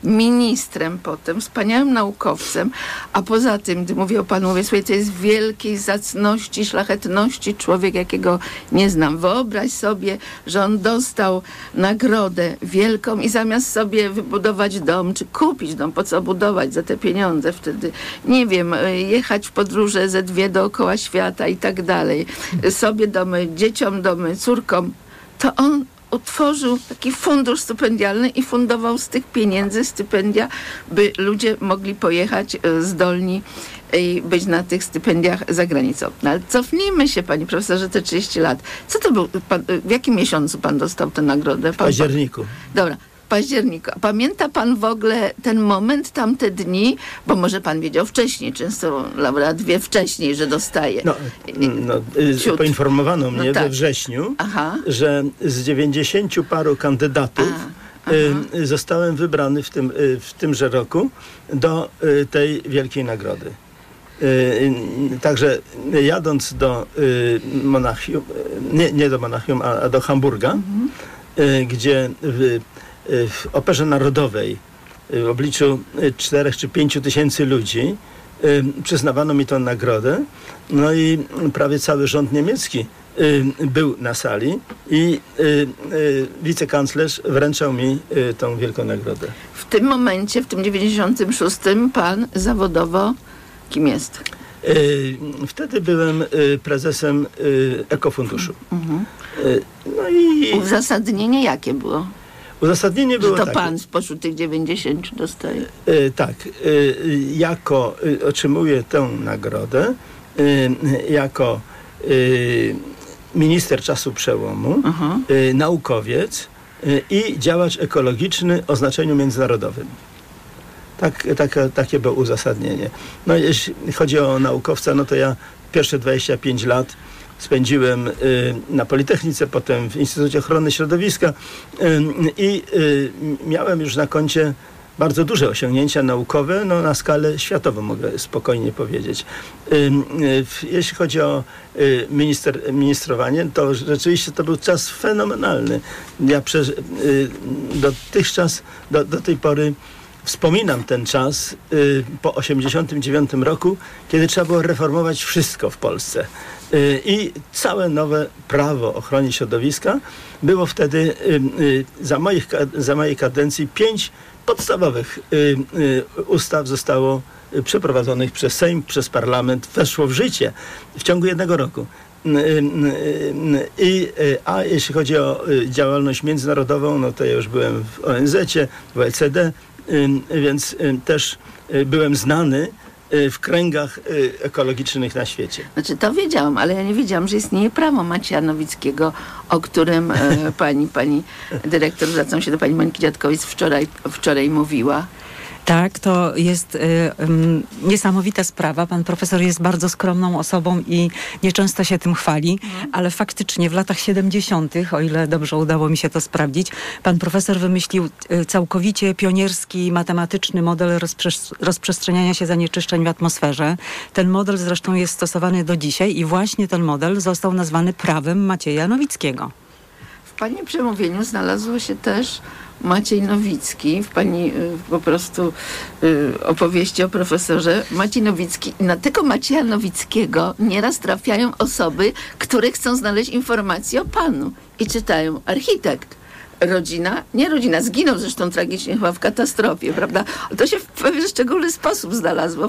ministrem potem, wspaniałym naukowcem, a poza tym, gdy mówię o panu, mówię sobie, to jest wielkiej zacności, szlachetności człowiek, jakiego nie znam. Wyobraź sobie, że on dostał nagrodę wielką i zamiast sobie wybudować dom, czy kupić dom, po co budować za te pieniądze wtedy, nie wiem, jechać w podróże ze 2 dookoła świata i tak dalej, sobie domy, dzieciom domy, córkom, to on utworzył taki fundusz stypendialny i fundował z tych pieniędzy stypendia, by ludzie mogli pojechać zdolni i być na tych stypendiach za granicą. No, ale cofnijmy się, panie profesorze, te 30 lat. Co to był, w jakim miesiącu pan dostał tę nagrodę? W październiku. Dobra. Października. Pamięta pan w ogóle ten moment, tamte dni? Bo może pan wiedział wcześniej, często laureat wie wcześniej, że dostaje. Poinformowano mnie we wrześniu, że z 90 paru kandydatów zostałem wybrany w tymże roku do tej wielkiej nagrody. Także jadąc do Monachium, nie do Monachium, a do Hamburga, gdzie w Operze Narodowej w obliczu 4 czy 5 tysięcy ludzi przyznawano mi tę nagrodę. No i prawie cały rząd niemiecki był na sali i wicekanclerz wręczał mi tą wielką nagrodę. W tym momencie, w tym 96 pan zawodowo kim jest? Wtedy byłem prezesem Ekofunduszu. No i uzasadnienie jakie było? Uzasadnienie było takie. To pan spośród tych 90 dostaje? Tak. Otrzymuję tę nagrodę jako minister czasu przełomu, naukowiec i działacz ekologiczny o znaczeniu międzynarodowym. Takie było uzasadnienie. No jeśli chodzi o naukowca, no to ja pierwsze 25 lat spędziłem na Politechnice, potem w Instytucie Ochrony Środowiska i miałem już na koncie bardzo duże osiągnięcia naukowe, no na skalę światową mogę spokojnie powiedzieć. Jeśli chodzi o ministrowanie, to rzeczywiście to był czas fenomenalny. Ja dotychczas, do tej pory wspominam ten czas po 1989 roku, kiedy trzeba było reformować wszystko w Polsce. I całe nowe prawo ochrony środowiska było wtedy za mojej kadencji 5 podstawowych ustaw zostało przeprowadzonych przez Sejm, przez Parlament, weszło w życie w ciągu 1 roku. A jeśli chodzi o działalność międzynarodową, no to ja już byłem w ONZ-cie, w OECD, więc też byłem znany w kręgach ekologicznych na świecie. Znaczy to wiedziałam, ale ja nie wiedziałam, że istnieje prawo Macieja Nowickiego, o którym pani dyrektor, zwracam się do pani Moniki Dziadkowic, wczoraj mówiła. Tak, to jest niesamowita sprawa. Pan profesor jest bardzo skromną osobą i nieczęsto się tym chwali, ale faktycznie w latach 70., o ile dobrze udało mi się to sprawdzić, pan profesor wymyślił całkowicie pionierski, matematyczny model rozprzestrzeniania się zanieczyszczeń w atmosferze. Ten model zresztą jest stosowany do dzisiaj i właśnie ten model został nazwany prawem Macieja Nowickiego. W pani przemówieniu znalazło się też Maciej Nowicki, w pani po prostu opowieści o profesorze. Maciej Nowicki, na tego Macieja Nowickiego nieraz trafiają osoby, które chcą znaleźć informacje o panu i czytają architekt. Rodzina, zginął zresztą tragicznie chyba w katastrofie, prawda? To się w pewien szczególny sposób znalazło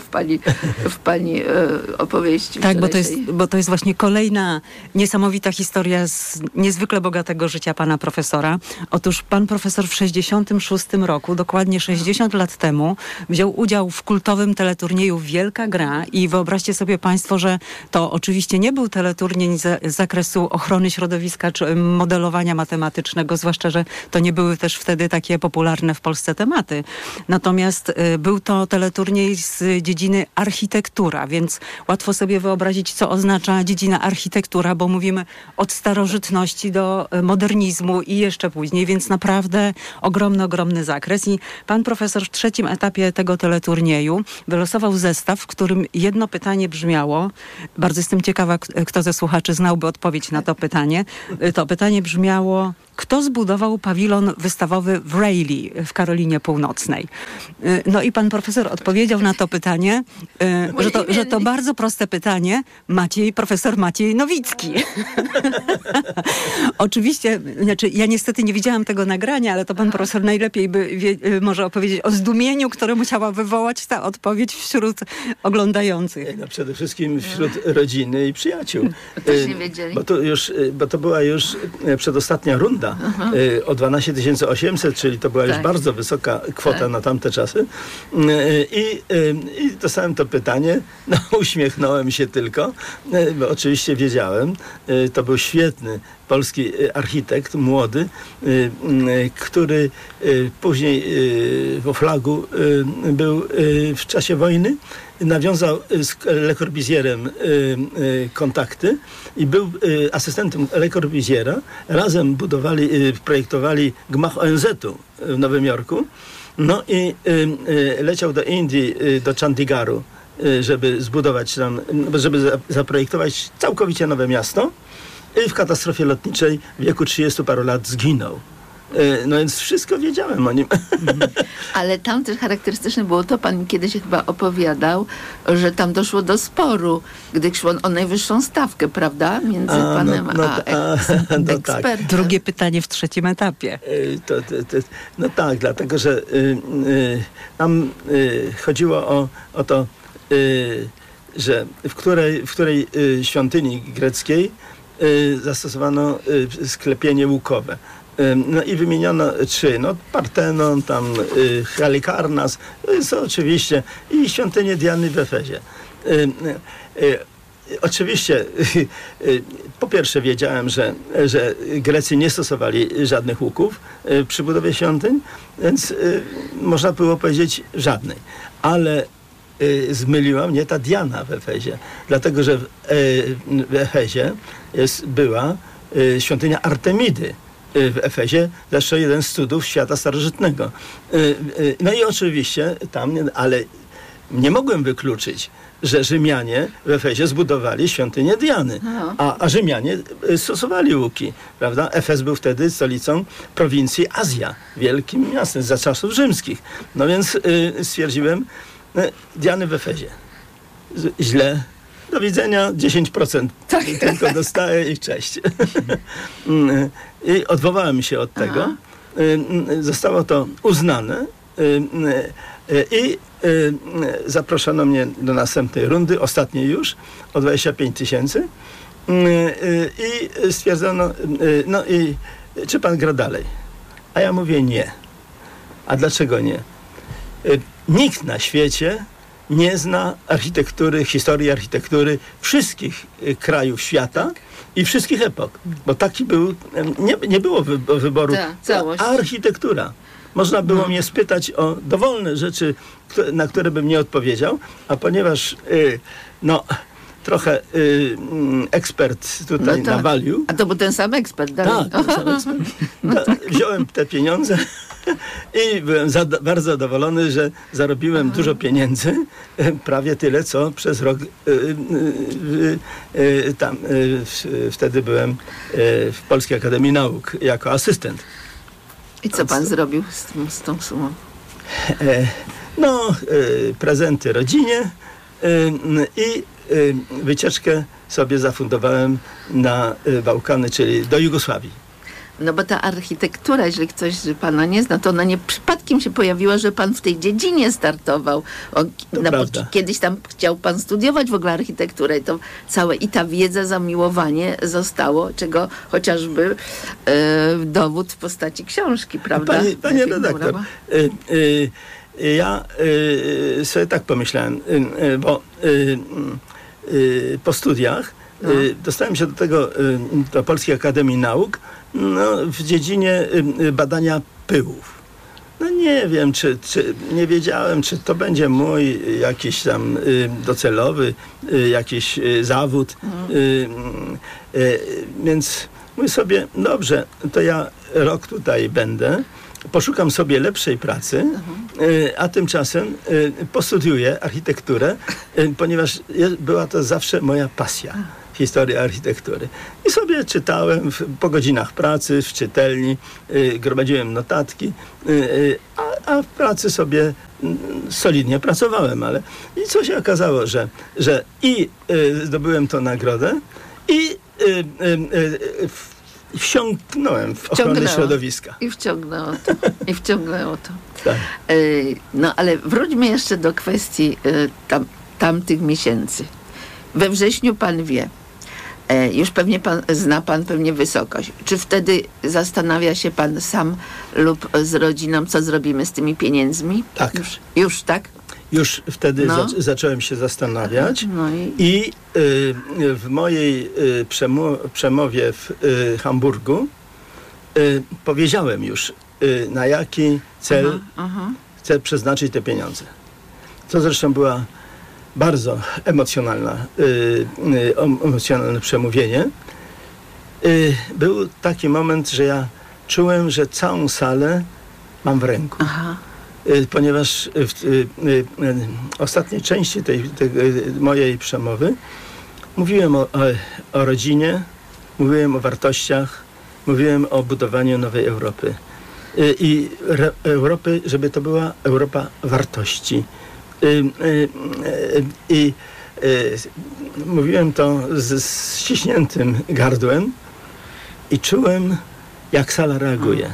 w pani opowieści. Tak, bo to jest właśnie kolejna niesamowita historia z niezwykle bogatego życia pana profesora. Otóż pan profesor w 66 roku, dokładnie 60 lat temu, wziął udział w kultowym teleturnieju Wielka Gra i wyobraźcie sobie państwo, że to oczywiście nie był teleturniej z zakresu ochrony środowiska czy modelowania matematycznego, zwłaszcza, że to nie były też wtedy takie popularne w Polsce tematy. Natomiast był to teleturniej z dziedziny architektura, więc łatwo sobie wyobrazić, co oznacza dziedzina architektura, bo mówimy od starożytności do modernizmu i jeszcze później, więc naprawdę ogromny zakres. I pan profesor w 3. etapie tego teleturnieju wylosował zestaw, w którym jedno pytanie brzmiało, bardzo jestem ciekawa, kto ze słuchaczy znałby odpowiedź na to pytanie. To pytanie brzmiało: kto zbudował pawilon wystawowy w Raleigh w Karolinie Północnej. No i pan profesor odpowiedział na to pytanie, że to bardzo proste pytanie, profesor Maciej Nowicki. Oczywiście, znaczy ja niestety nie widziałam tego nagrania, ale to pan profesor najlepiej może opowiedzieć o zdumieniu, które musiała wywołać ta odpowiedź wśród oglądających. No przede wszystkim wśród rodziny i przyjaciół. Też nie wiedzieli. Bo to była już przedostatnia runda o 12 800, czyli to była już bardzo wysoka kwota na tamte czasy. I dostałem to pytanie, no uśmiechnąłem się tylko, bo oczywiście wiedziałem, to był świetny polski architekt, młody, który później w Oflagu był w czasie wojny, nawiązał z Le Corbusierem kontakty i był asystentem Le Corbusiera. Razem projektowali gmach ONZ-u w Nowym Jorku. No i leciał do Indii, do Chandigaru, żeby zbudować tam, żeby zaprojektować całkowicie nowe miasto. I w katastrofie lotniczej w wieku 30 paru lat zginął. No więc wszystko wiedziałem o nim. Ale tam też charakterystyczne było to, pan mi kiedyś chyba opowiadał, że tam doszło do sporu, gdy szło o najwyższą stawkę, prawda? Między panem a ekspertem. Tak. Drugie pytanie w trzecim etapie. No tak, dlatego, że nam chodziło o to, że w której świątyni greckiej zastosowano sklepienie łukowe. No i wymieniono 3, Partenon, tam Halikarnas, to oczywiście, i świątynię Diany w Efezie. Oczywiście, po pierwsze wiedziałem, że Grecy nie stosowali żadnych łuków przy budowie świątyń, więc można było powiedzieć żadnej. Ale zmyliła mnie ta Diana w Efezie, dlatego że w Efezie była świątynia Artemidy w Efezie, zresztą jeden z cudów świata starożytnego. No i oczywiście tam, ale nie mogłem wykluczyć, że Rzymianie w Efezie zbudowali świątynię Diany, a Rzymianie stosowali łuki, prawda? Efes był wtedy stolicą prowincji Azja, wielkim miastem za czasów rzymskich. No więc stwierdziłem, Diany w Efezie. Źle. Do widzenia, 10% tylko dostaję i cześć. I odwołałem się od tego. Zostało to uznane i zaproszono mnie do następnej rundy, ostatniej już, o 25 000 i stwierdzono, i czy pan gra dalej? A ja mówię nie. A dlaczego nie? Nikt na świecie nie zna historii architektury wszystkich krajów świata i wszystkich epok. Bo taki był, nie było wyboru. Architektura. Można było mnie spytać o dowolne rzeczy, na które bym nie odpowiedział, a ponieważ trochę ekspert tutaj nawalił. A to był ten sam ekspert, dalej. Tak, ten sam ekspert. Wziąłem te pieniądze i byłem bardzo zadowolony, że zarobiłem dużo pieniędzy, prawie tyle, co przez rok wtedy byłem w Polskiej Akademii Nauk jako asystent. I co pan zrobił z tą sumą? Prezenty rodzinie i wycieczkę sobie zafundowałem na Bałkany, czyli do Jugosławii. No bo ta architektura, jeżeli ktoś pana nie zna, to ona nie przypadkiem się pojawiła, że pan w tej dziedzinie startował. Kiedyś tam chciał pan studiować w ogóle architekturę i to całe, i ta wiedza, zamiłowanie zostało, czego chociażby dowód w postaci książki, prawda? Pani redaktor, ja sobie tak pomyślałem, bo po studiach dostałem się do Polskiej Akademii Nauk w dziedzinie badania pyłów. Nie wiem, nie wiedziałem, czy to będzie mój jakiś tam docelowy jakiś zawód. Więc mówię sobie, dobrze, to ja rok tutaj będę, poszukam sobie lepszej pracy, a tymczasem postudiuję architekturę, ponieważ była to zawsze moja pasja. historię architektury. I sobie czytałem po godzinach pracy w czytelni, gromadziłem notatki, a w pracy sobie solidnie pracowałem, ale i co się okazało, że i zdobyłem tą nagrodę i wsiąknąłem w ochronę środowiska. I wciągnęło to. Tak. No ale wróćmy jeszcze do kwestii tamtych miesięcy. We wrześniu pan wie, już pewnie zna pan pewnie wysokość. Czy wtedy zastanawia się pan sam lub z rodziną, co zrobimy z tymi pieniędzmi? Tak. Już tak? Już wtedy zacząłem się zastanawiać i w mojej przemowie w Hamburgu powiedziałem już, na jaki cel chcę przeznaczyć te pieniądze. To zresztą była bardzo emocjonalne przemówienie. Był taki moment, że ja czułem, że całą salę mam w ręku. Ponieważ w ostatniej części tej mojej przemowy mówiłem o rodzinie, mówiłem o wartościach, mówiłem o budowaniu nowej Europy. I Europy, żeby to była Europa wartości. I mówiłem to z ściśniętym gardłem i czułem, jak sala reaguje.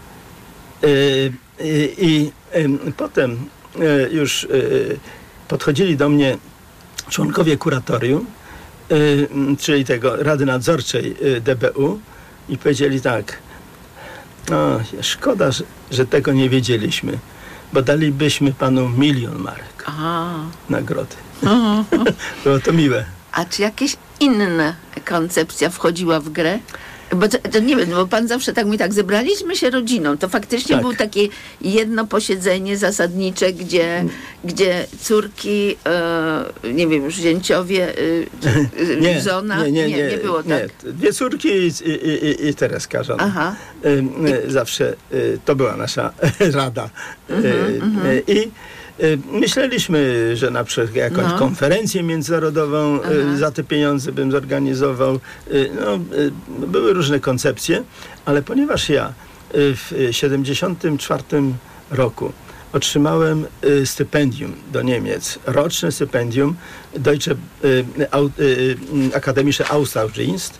I potem już podchodzili do mnie członkowie kuratorium, czyli tego Rady Nadzorczej DBU i powiedzieli tak: no, szkoda, że tego nie wiedzieliśmy, bo dalibyśmy panu 1 000 000 marek nagrody. Było to miłe. A czy jakieś inna koncepcja wchodziła w grę? Bo to nie wiem, bo pan zawsze tak mówi, tak, zebraliśmy się rodziną. To faktycznie było takie jedno posiedzenie zasadnicze, gdzie córki, nie wiem, już zięciowie, żona, nie było tak? Nie. 2 córki i Tereska, żona. Zawsze to była nasza rada. I myśleliśmy, że na przykład jakąś konferencję międzynarodową za te pieniądze bym zorganizował. Były różne koncepcje, ale ponieważ ja w 1974 roku otrzymałem stypendium do Niemiec, roczne stypendium Deutsche Akademische Austauschdienst.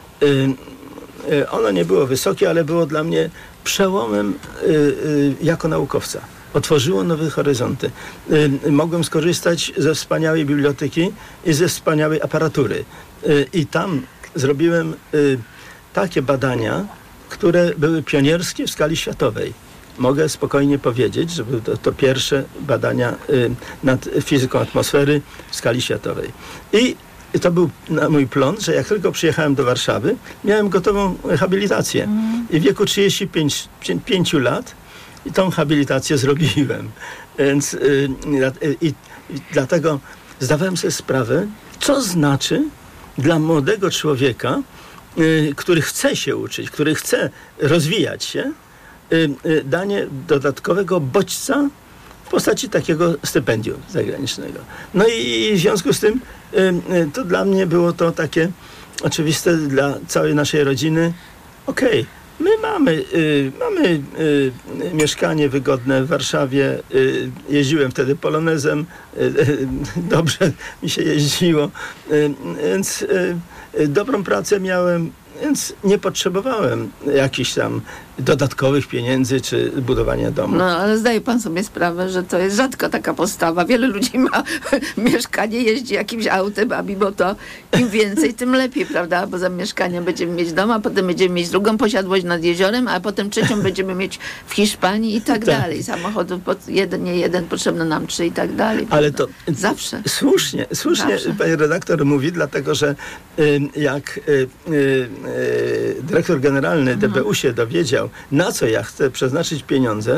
Ono nie było wysokie, ale było dla mnie przełomem jako naukowca. Otworzyło nowe horyzonty. Mogłem skorzystać ze wspaniałej biblioteki i ze wspaniałej aparatury. I tam zrobiłem takie badania, które były pionierskie w skali światowej. Mogę spokojnie powiedzieć, że były to pierwsze badania nad fizyką atmosfery w skali światowej. I to był mój plon, że jak tylko przyjechałem do Warszawy, miałem gotową habilitację. I w wieku 35 lat i tą habilitację zrobiłem. Więc dlatego zdawałem sobie sprawę, co znaczy dla młodego człowieka, który chce się uczyć, który chce rozwijać się, danie dodatkowego bodźca w postaci takiego stypendium zagranicznego. No i w związku z tym to dla mnie było to takie oczywiste dla całej naszej rodziny. Okej. My mamy mieszkanie wygodne w Warszawie. Jeździłem wtedy polonezem. Dobrze mi się jeździło. Więc dobrą pracę miałem, więc nie potrzebowałem jakichś tam dodatkowych pieniędzy czy budowania domu. No, ale zdaje pan sobie sprawę, że to jest rzadko taka postawa. Wiele ludzi ma mieszkanie, jeździ jakimś autem, a mimo to im więcej, tym lepiej, prawda? Bo za mieszkaniem będziemy mieć dom, a potem będziemy mieć drugą posiadłość nad jeziorem, a potem trzecią będziemy mieć w Hiszpanii i tak dalej. Samochodów nie jeden, potrzebne nam 3 i tak dalej. Ale to zawsze. Słusznie zawsze. Pani redaktor mówi, dlatego że jak dyrektor generalny DBU się dowiedział, na co ja chcę przeznaczyć pieniądze,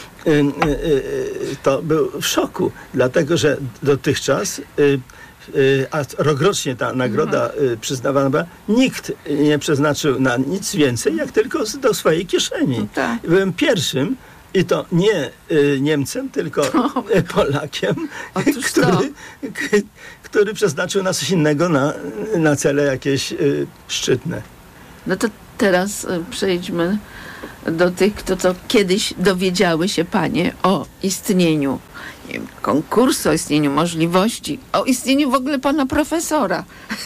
to był w szoku, dlatego że dotychczas, a rokrocznie ta nagroda przyznawana była, nikt nie przeznaczył na nic więcej, jak tylko do swojej kieszeni. Tak. Byłem pierwszym, I to nie Niemcem, tylko Polakiem, który przeznaczył na coś innego, na cele jakieś szczytne. No to teraz przejdźmy do tych, co kiedyś dowiedziały się panie o istnieniu, nie wiem, konkursu, o istnieniu możliwości, o istnieniu w ogóle pana profesora.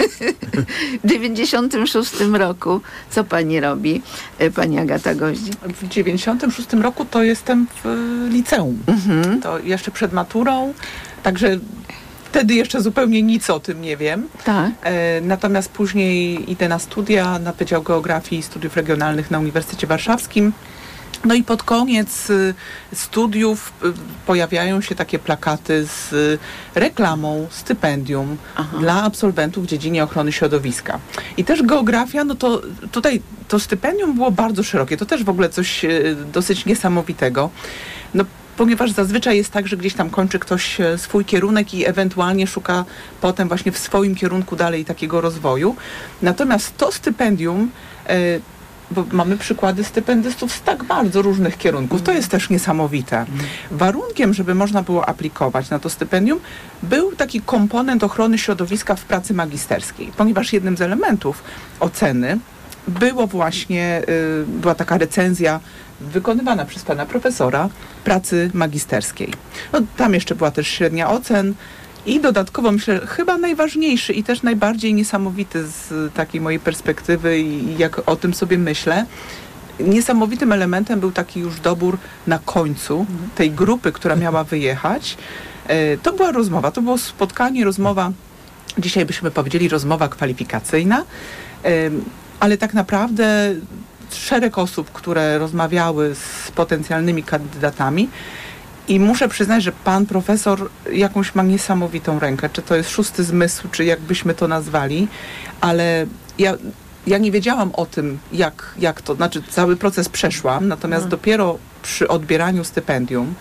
W 96 roku co pani robi, pani Agata Goździk? W 96 roku to jestem w liceum. To jeszcze przed maturą, także wtedy jeszcze zupełnie nic o tym nie wiem. Tak. Natomiast później idę na studia, na Wydział Geografii i Studiów Regionalnych na Uniwersytecie Warszawskim. No i pod koniec studiów pojawiają się takie plakaty z reklamą stypendium dla absolwentów w dziedzinie ochrony środowiska. I też geografia, no to tutaj to stypendium było bardzo szerokie. To też w ogóle coś dosyć niesamowitego. No, ponieważ zazwyczaj jest tak, że gdzieś tam kończy ktoś swój kierunek i ewentualnie szuka potem właśnie w swoim kierunku dalej takiego rozwoju. Natomiast to stypendium, bo mamy przykłady stypendystów z tak bardzo różnych kierunków, to jest też niesamowite. Warunkiem, żeby można było aplikować na to stypendium, był taki komponent ochrony środowiska w pracy magisterskiej, ponieważ jednym z elementów oceny było właśnie, była taka recenzja wykonywana przez pana profesora pracy magisterskiej. No, tam jeszcze była też średnia ocen i dodatkowo, myślę, chyba najważniejszy i też najbardziej niesamowity z takiej mojej perspektywy i jak o tym sobie myślę, niesamowitym elementem był taki już dobór na końcu tej grupy, która miała wyjechać. To była rozmowa, to było spotkanie, rozmowa, dzisiaj byśmy powiedzieli rozmowa kwalifikacyjna, ale tak naprawdę szereg osób, które rozmawiały z potencjalnymi kandydatami i muszę przyznać, że pan profesor jakąś ma niesamowitą rękę, czy to jest szósty zmysł, czy jak byśmy to nazwali, ale ja nie wiedziałam o tym, jak to, znaczy cały proces przeszłam, natomiast dopiero przy odbieraniu stypendium,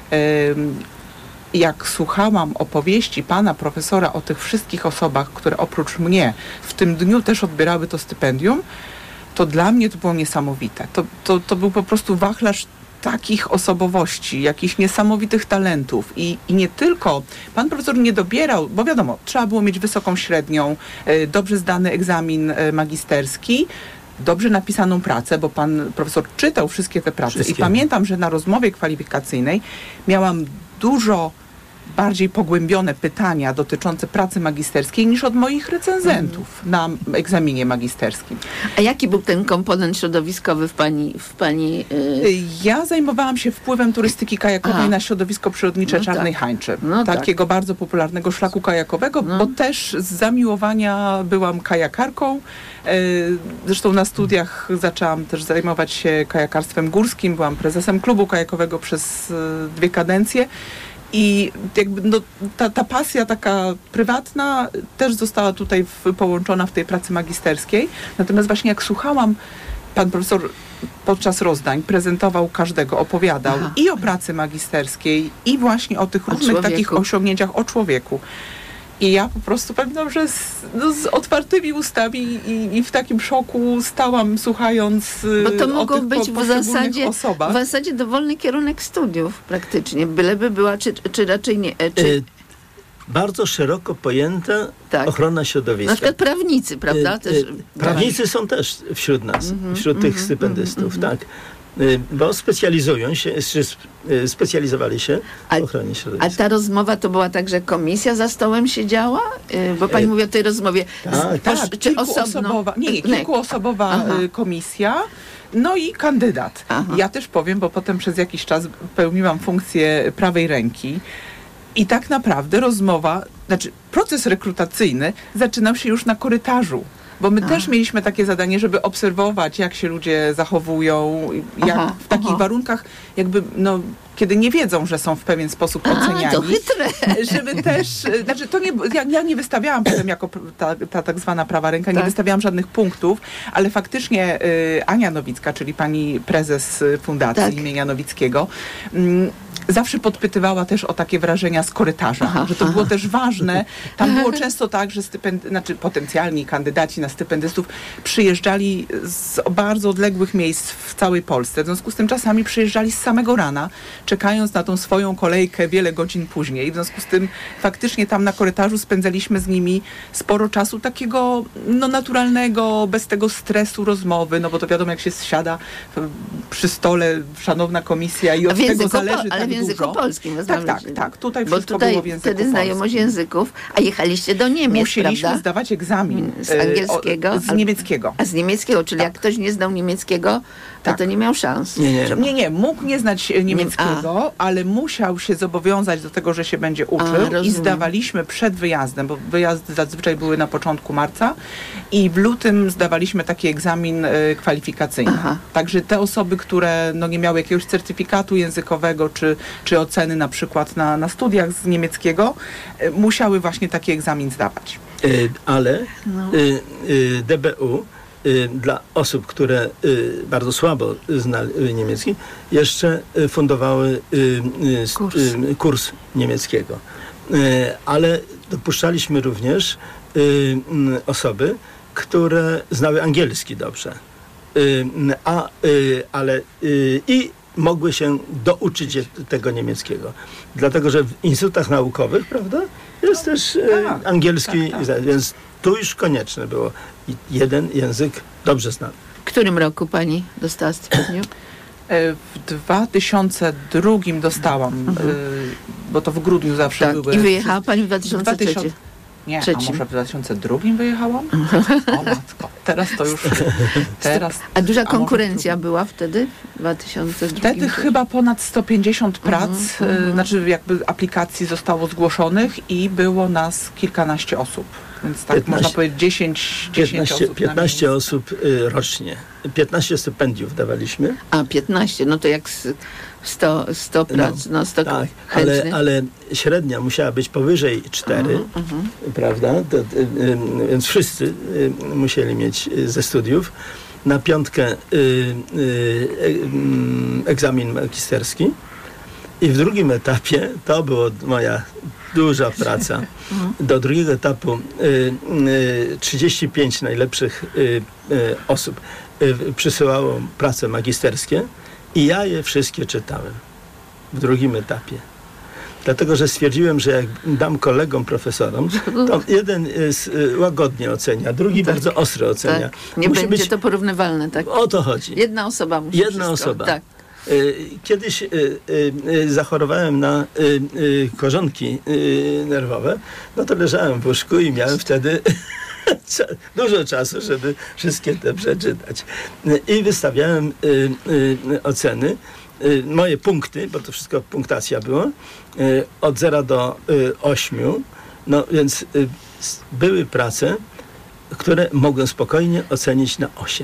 jak słuchałam opowieści pana profesora o tych wszystkich osobach, które oprócz mnie w tym dniu też odbierały to stypendium, to dla mnie to było niesamowite. To był po prostu wachlarz takich osobowości, jakichś niesamowitych talentów i nie tylko, pan profesor nie dobierał, bo wiadomo, trzeba było mieć wysoką średnią, dobrze zdany egzamin magisterski, dobrze napisaną pracę, bo pan profesor czytał wszystkie te prace i pamiętam, że na rozmowie kwalifikacyjnej miałam dużo bardziej pogłębione pytania dotyczące pracy magisterskiej niż od moich recenzentów na egzaminie magisterskim. A jaki był ten komponent środowiskowy w pani... Ja zajmowałam się wpływem turystyki kajakowej na środowisko przyrodnicze Czarnej Hańczy. Takiego bardzo popularnego szlaku kajakowego, bo też z zamiłowania byłam kajakarką. Zresztą na studiach zaczęłam też zajmować się kajakarstwem górskim. Byłam prezesem klubu kajakowego przez 2 kadencje. I jakby ta pasja taka prywatna też została tutaj połączona w tej pracy magisterskiej. Natomiast właśnie jak słuchałam, pan profesor podczas rozdań prezentował każdego, opowiadał i o pracy magisterskiej, i właśnie o tych różnych takich osiągnięciach o człowieku. I ja po prostu pamiętam, że z otwartymi ustami i w takim szoku stałam, słuchając bo to mogło o tych być osobach. W zasadzie dowolny kierunek studiów praktycznie, byleby była, czy raczej nie. Bardzo szeroko pojęta ochrona środowiska. Na przykład prawnicy, prawda? Prawnicy są też wśród nas, wśród tych stypendystów, tak. Bo specjalizowali się w ochronie środowiska. A ta rozmowa to była tak, że komisja za stołem siedziała? Bo pani mówi o tej rozmowie. Kilkuosobowa komisja. No i kandydat. Ja też powiem, bo potem przez jakiś czas pełniłam funkcję prawej ręki. I tak naprawdę rozmowa, znaczy proces rekrutacyjny zaczynał się już na korytarzu. Bo my też mieliśmy takie zadanie, żeby obserwować, jak się ludzie zachowują, jak w takich warunkach, jakby, kiedy nie wiedzą, że są w pewien sposób oceniani. To chytre. Żeby też, znaczy to nie, ja nie wystawiałam potem jako ta tak zwana prawa ręka, nie wystawiałam żadnych punktów, ale faktycznie Ania Nowicka, czyli pani prezes fundacji imienia Nowickiego, zawsze podpytywała też o takie wrażenia z korytarza, że to było też ważne. Tam było często tak, że potencjalni kandydaci na stypendystów przyjeżdżali z bardzo odległych miejsc w całej Polsce. W związku z tym czasami przyjeżdżali z samego rana, czekając na tą swoją kolejkę wiele godzin później. W związku z tym faktycznie tam na korytarzu spędzaliśmy z nimi sporo czasu takiego naturalnego, bez tego stresu rozmowy, no bo to wiadomo, jak się siada przy stole, szanowna komisja i od tego zależy tak w języku dużo. polskim. Tak. Tutaj bo wszystko tutaj było w języku wtedy znajomość polskim. języków, a jechaliście do Niemiec, Musieliśmy prawda? zdawać egzamin. Z angielskiego? Z niemieckiego. A z niemieckiego, czyli jak ktoś nie znał niemieckiego, to nie miał szans. Nie, mógł nie znać niemieckiego, ale musiał się zobowiązać do tego, że się będzie uczył i zdawaliśmy przed wyjazdem, bo wyjazdy zazwyczaj były na początku marca i w lutym zdawaliśmy taki egzamin kwalifikacyjny. Także te osoby, które nie miały jakiegoś certyfikatu językowego czy oceny na przykład na studiach z niemieckiego, musiały właśnie taki egzamin zdawać. Ale DBU dla osób, które bardzo słabo znały niemiecki, jeszcze fundowały kurs niemieckiego. Ale dopuszczaliśmy również osoby, które znały angielski dobrze, i mogły się douczyć tego niemieckiego. Dlatego, że w instytutach naukowych, prawda, jest też angielski, więc tu już konieczne było jeden język dobrze znany. W którym roku pani dostała stypendium? W 2002 dostałam, bo to w grudniu zawsze były. I wyjechała pani w 2003? Nie, a może w 2002 wyjechałam? O matko, teraz to już... A duża konkurencja była wtedy? W 2002? Wtedy chyba ponad 150 prac, znaczy jakby aplikacji zostało zgłoszonych i było nas kilkanaście osób. Więc tak 15, można powiedzieć 10 osób. 15 osób rocznie. 15 stypendiów dawaliśmy. A 15, no to jak 100 prac, 100 tak, chętnych. ale średnia musiała być powyżej 4, prawda? Więc wszyscy musieli mieć ze studiów. Na 5 egzamin magisterski. I w drugim etapie, to była moja duża praca, do drugiego etapu 35 najlepszych osób przysyłało prace magisterskie i ja je wszystkie czytałem w drugim etapie. Dlatego, że stwierdziłem, że jak dam kolegom, profesorom, to jeden łagodnie ocenia, drugi bardzo ostro ocenia. Tak. Nie musi będzie to porównywalne, tak? O to chodzi. Jedna osoba musi Jedna wszystko. osoba. Tak. Kiedyś zachorowałem na korzonki nerwowe, no to leżałem w łóżku i miałem wtedy dużo czasu, żeby wszystkie te przeczytać. I wystawiałem oceny, moje punkty, bo to wszystko punktacja było, od 0 do 8, no więc były prace, które mogłem spokojnie ocenić na 8.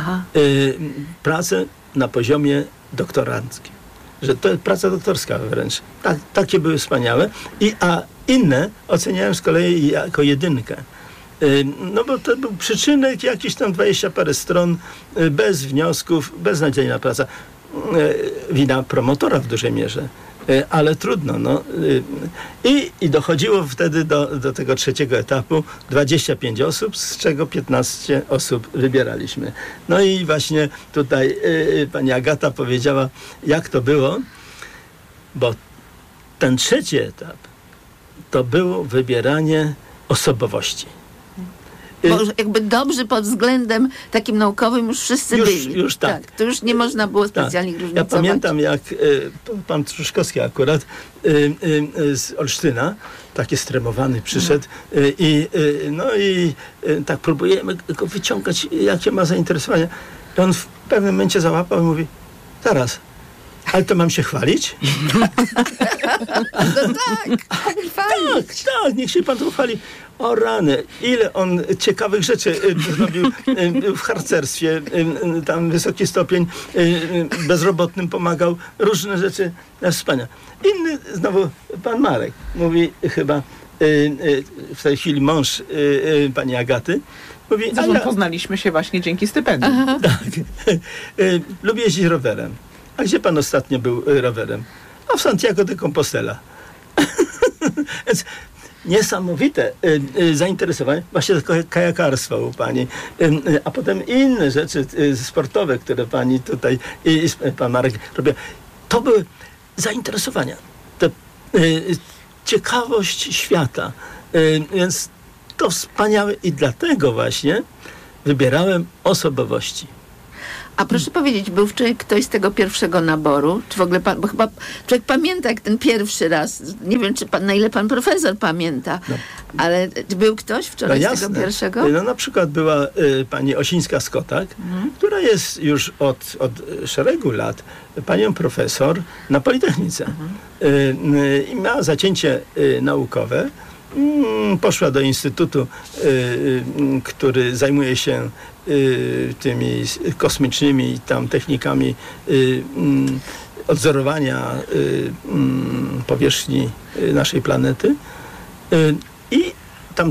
Prace na poziomie doktoranckim. Że to jest praca doktorska wręcz. Takie były wspaniałe. A inne oceniałem z kolei jako 1. No bo to był przyczynek, jakiś tam 20 parę stron, bez wniosków, beznadziejna praca. Wina promotora w dużej mierze. Ale trudno. No. I dochodziło wtedy do tego trzeciego etapu 25 osób, z czego 15 osób wybieraliśmy. No i właśnie tutaj pani Agata powiedziała, jak to było, bo ten trzeci etap to było wybieranie osobowości. Bo jakby dobrze pod względem takim naukowym już wszyscy byli. Już tak. To już nie można było specjalnie różnicować. Ja pamiętam, jak pan Truszkowski akurat z Olsztyna, taki stremowany przyszedł i tak próbujemy go wyciągać, jakie ma zainteresowania. I on w pewnym momencie załapał i mówi, zaraz, ale to mam się chwalić? No tak, niech się pan tu chwali. O rany, ile on ciekawych rzeczy zrobił w harcerstwie, tam wysoki stopień, bezrobotnym pomagał, różne rzeczy, wspaniałe. Inny, znowu pan Marek, mówi chyba w tej chwili mąż pani Agaty, mówi, poznaliśmy się właśnie dzięki stypendium. Tak. Lubię jeździć rowerem. A gdzie pan ostatnio był rowerem? a w Santiago de Compostela. Więc niesamowite zainteresowanie właśnie kajakarstwo u pani, a potem inne rzeczy sportowe, które pani tutaj i pan Marek robią. To były zainteresowania, to ciekawość świata, więc to wspaniałe i dlatego właśnie wybierałem osobowości. A proszę powiedzieć, był wczoraj ktoś z tego pierwszego naboru? Czy w ogóle pan, bo chyba człowiek pamięta jak ten pierwszy raz. Nie wiem, czy na ile pan profesor pamięta, ale był ktoś wczoraj z tego pierwszego? No na przykład była pani Osińska-Skotak, która jest już od szeregu lat panią profesor na Politechnice. I ma zacięcie naukowe. Poszła do instytutu, który zajmuje się tymi kosmicznymi tam technikami odzorowania powierzchni naszej planety i tam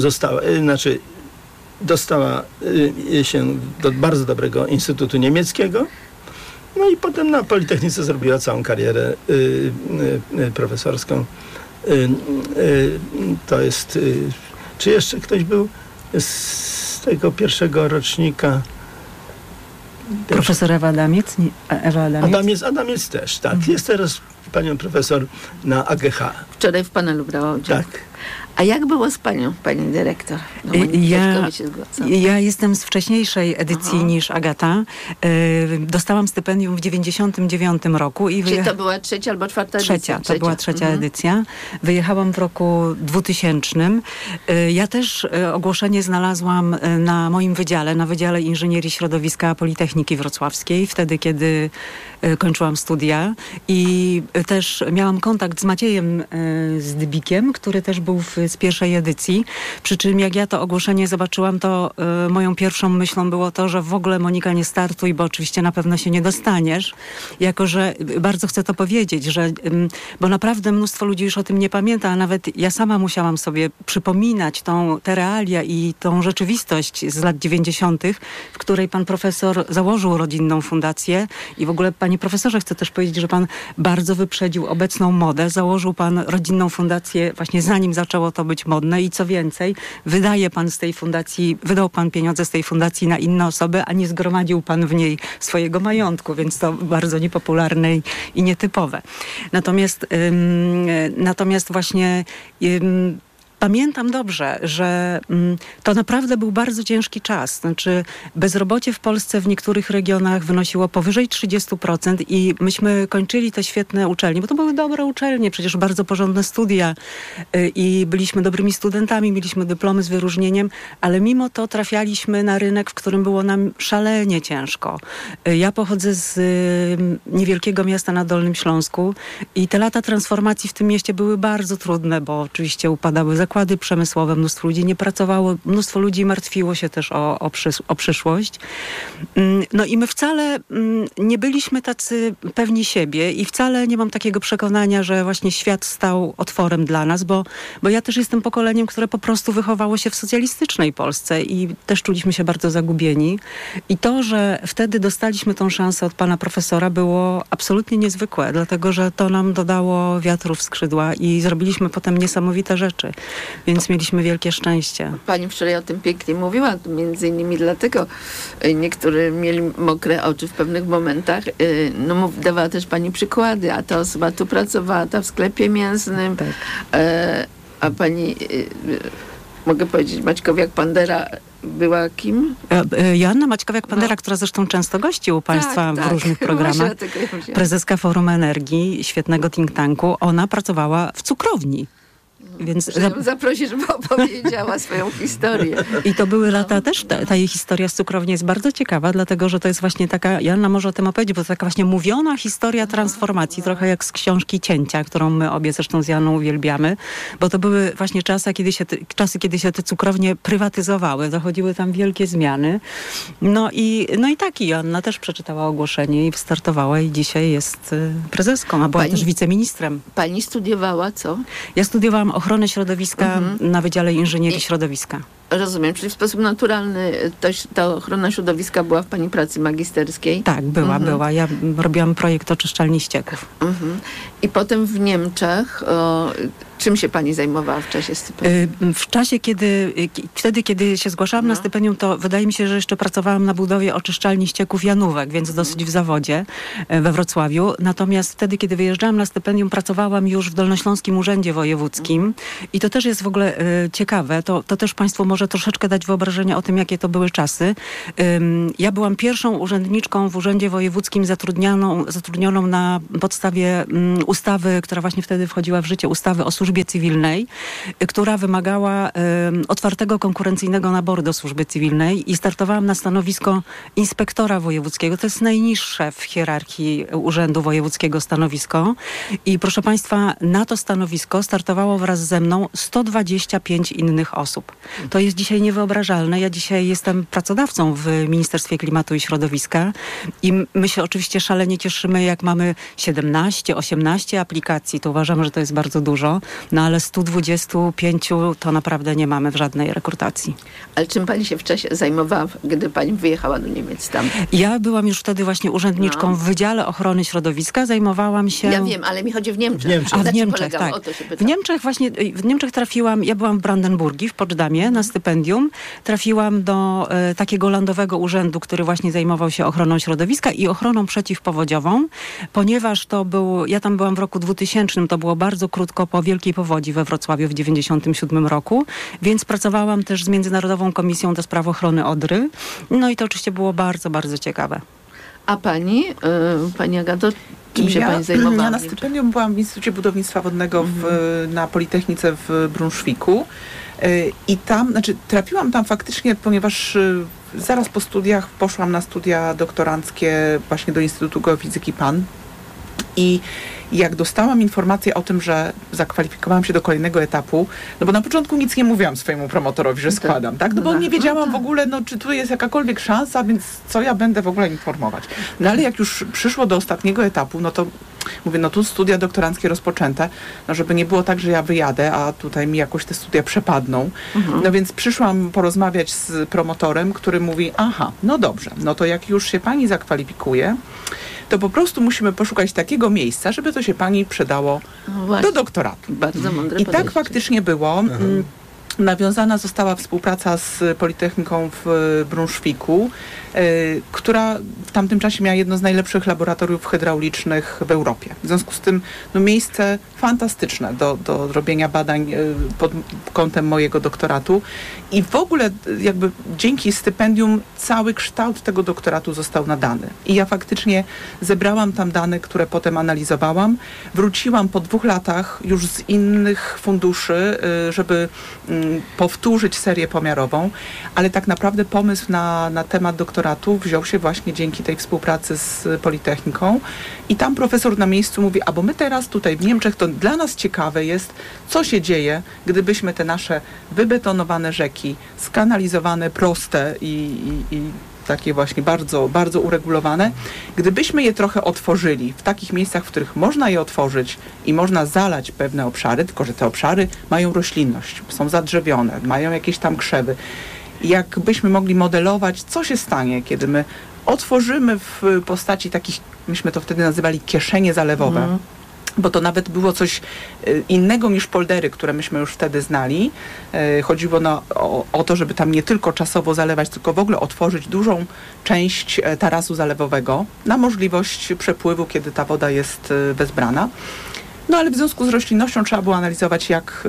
dostała się do bardzo dobrego instytutu niemieckiego, no i potem na Politechnice zrobiła całą karierę profesorską. To jest... Czy jeszcze ktoś był z tego pierwszego rocznika? Profesor Ewa Adamiec? Ewa Adamiec? Adamiec też, tak. Jest teraz panią profesor na AGH. Wczoraj w panelu brała udział. Tak. A jak było z panią, pani dyrektor? No, ja jestem z wcześniejszej edycji niż Agata. Dostałam stypendium w 99 roku. Czy to była trzecia albo czwarta edycja? To była trzecia edycja. Wyjechałam w roku 2000. Ja też ogłoszenie znalazłam na moim wydziale, na Wydziale Inżynierii Środowiska Politechniki Wrocławskiej, wtedy kiedy kończyłam studia i też miałam kontakt z Maciejem Zdybikiem, który też był z pierwszej edycji. Przy czym jak ja to ogłoszenie zobaczyłam, to moją pierwszą myślą było to, że w ogóle Monika nie startuj, bo oczywiście na pewno się nie dostaniesz. Jako że bardzo chcę to powiedzieć, że bo naprawdę mnóstwo ludzi już o tym nie pamięta, a nawet ja sama musiałam sobie przypominać te realia i tą rzeczywistość z lat 90., w której pan profesor założył rodzinną fundację i w ogóle panie profesorze chcę też powiedzieć, że pan bardzo wyprzedził obecną modę. Założył pan rodzinną fundację właśnie zanim zaczęło to być modne i co więcej, wydał pan pieniądze z tej fundacji na inne osoby, a nie zgromadził pan w niej swojego majątku, więc to bardzo niepopularne i nietypowe. Natomiast właśnie pamiętam dobrze, że to naprawdę był bardzo ciężki czas. Znaczy bezrobocie w Polsce w niektórych regionach wynosiło powyżej 30% i myśmy kończyli te świetne uczelnie, bo to były dobre uczelnie, przecież bardzo porządne studia i byliśmy dobrymi studentami, mieliśmy dyplomy z wyróżnieniem, ale mimo to trafialiśmy na rynek, w którym było nam szalenie ciężko. Ja pochodzę z niewielkiego miasta na Dolnym Śląsku i te lata transformacji w tym mieście były bardzo trudne, bo oczywiście upadały zakłady przemysłowe, mnóstwo ludzi nie pracowało, mnóstwo ludzi martwiło się też o przyszłość. No i my wcale nie byliśmy tacy pewni siebie i wcale nie mam takiego przekonania, że właśnie świat stał otworem dla nas, bo ja też jestem pokoleniem, które po prostu wychowało się w socjalistycznej Polsce i też czuliśmy się bardzo zagubieni. I to, że wtedy dostaliśmy tą szansę od pana profesora było absolutnie niezwykłe, dlatego, że to nam dodało wiatru w skrzydła i zrobiliśmy potem niesamowite rzeczy. Więc mieliśmy wielkie szczęście. Pani wczoraj o tym pięknie mówiła, między innymi dlatego niektórzy mieli mokre oczy w pewnych momentach. No dawała też pani przykłady, a ta osoba tu pracowała, ta w sklepie mięsnym, tak. A pani, mogę powiedzieć, Maćkowiak-Pandera była kim? Joanna Maćkowiak-Pandera, która zresztą często gości u państwa w różnych programach. Prezeska Forum Energii, świetnego think tanku. Ona pracowała w cukrowni. Więc zaprosi, żeby opowiedziała swoją historię. I to były lata też, ta jej historia z cukrowni jest bardzo ciekawa, dlatego, że to jest właśnie taka, Joanna może o tym opowiedzieć, bo to taka właśnie mówiona historia transformacji, trochę jak z książki Cięcia, którą my obie zresztą z Janą uwielbiamy, bo to były właśnie czasy, kiedy się te cukrownie prywatyzowały, zachodziły tam wielkie zmiany. No i Joanna też przeczytała ogłoszenie i wystartowała i dzisiaj jest prezeską, a była też wiceministrem. Pani studiowała co? Ja studiowałam ochronę środowiska na Wydziale Inżynierii Środowiska. Rozumiem, czyli w sposób naturalny ta ochrona środowiska była w pani pracy magisterskiej? Tak, była. Ja robiłam projekt oczyszczalni ścieków. I potem w Niemczech, czym się pani zajmowała w czasie stypendium? W czasie, wtedy, kiedy się zgłaszałam na stypendium, to wydaje mi się, że jeszcze pracowałam na budowie oczyszczalni ścieków Janówek, więc dosyć w zawodzie we Wrocławiu. Natomiast wtedy, kiedy wyjeżdżałam na stypendium, pracowałam już w Dolnośląskim Urzędzie Wojewódzkim i to też jest w ogóle ciekawe. To też Państwu może troszeczkę dać wyobrażenie o tym, jakie to były czasy. Ja byłam pierwszą urzędniczką w Urzędzie Wojewódzkim zatrudnioną na podstawie ustawy, która właśnie wtedy wchodziła w życie, ustawy o służbie cywilnej, która wymagała otwartego, konkurencyjnego naboru do służby cywilnej i startowałam na stanowisko inspektora wojewódzkiego. To jest najniższe w hierarchii Urzędu Wojewódzkiego stanowisko. I proszę Państwa, na to stanowisko startowało wraz ze mną 125 innych osób. To jest dzisiaj niewyobrażalne. Ja dzisiaj jestem pracodawcą w Ministerstwie Klimatu i Środowiska i my się oczywiście szalenie cieszymy, jak mamy 17, 18 aplikacji. To uważamy, że to jest bardzo dużo. No ale 125 to naprawdę nie mamy w żadnej rekrutacji. Ale czym pani się w czasie zajmowała, gdy pani wyjechała do Niemiec tam? Ja byłam już wtedy właśnie urzędniczką w Wydziale Ochrony Środowiska. Zajmowałam się... Ja wiem, ale mi chodzi w Niemczech. W Niemczech, tak. W Niemczech trafiłam, ja byłam w Brandenburgii, w Poczdamie na stypendium. Trafiłam do takiego landowego urzędu, który właśnie zajmował się ochroną środowiska i ochroną przeciwpowodziową, ponieważ ja tam byłam w roku 2000, to było bardzo krótko po wielkiej powodzi we Wrocławiu w 1997 roku, więc pracowałam też z Międzynarodową Komisją do Spraw Ochrony Odry. No i to oczywiście było bardzo, bardzo ciekawe. A pani Agato, czym się pani zajmowała? Ja na stypendium byłam w Instytucie Budownictwa Wodnego na Politechnice w Brunszwiku i tam, trafiłam tam faktycznie, ponieważ zaraz po studiach poszłam na studia doktoranckie właśnie do Instytutu Geofizyki PAN i jak dostałam informację o tym, że zakwalifikowałam się do kolejnego etapu, no bo na początku nic nie mówiłam swojemu promotorowi, że składam, tak? No bo nie wiedziałam w ogóle, czy tu jest jakakolwiek szansa, więc co ja będę w ogóle informować. No ale jak już przyszło do ostatniego etapu, no to mówię, no tu studia doktoranckie rozpoczęte, no żeby nie było tak, że ja wyjadę, a tutaj mi jakoś te studia przepadną. No więc przyszłam porozmawiać z promotorem, który mówi, aha, no dobrze, no to jak już się pani zakwalifikuje, to po prostu musimy poszukać takiego miejsca, żeby to się pani przydało do doktoratu. Bardzo mądre I tak faktycznie było. Nawiązana została współpraca z Politechniką w Brunszwiku, która w tamtym czasie miała jedno z najlepszych laboratoriów hydraulicznych w Europie. W związku z tym miejsce fantastyczne do robienia badań pod kątem mojego doktoratu. I w ogóle jakby dzięki stypendium cały kształt tego doktoratu został nadany. I ja faktycznie zebrałam tam dane, które potem analizowałam. Wróciłam po 2 latach już z innych funduszy, żeby powtórzyć serię pomiarową, ale tak naprawdę pomysł na temat doktoratu wziął się właśnie dzięki tej współpracy z Politechniką i tam profesor na miejscu mówi, bo my teraz tutaj w Niemczech, to dla nas ciekawe jest, co się dzieje, gdybyśmy te nasze wybetonowane rzeki, skanalizowane, proste i takie właśnie bardzo, bardzo uregulowane, gdybyśmy je trochę otworzyli w takich miejscach, w których można je otworzyć i można zalać pewne obszary, tylko że te obszary mają roślinność, są zadrzewione, mają jakieś tam krzewy. Jakbyśmy mogli modelować, co się stanie, kiedy my otworzymy w postaci takich, myśmy to wtedy nazywali kieszenie zalewowe, bo to nawet było coś innego niż poldery, które myśmy już wtedy znali. Chodziło o to, żeby tam nie tylko czasowo zalewać, tylko w ogóle otworzyć dużą część tarasu zalewowego na możliwość przepływu, kiedy ta woda jest wezbrana. No ale w związku z roślinnością trzeba było analizować, jak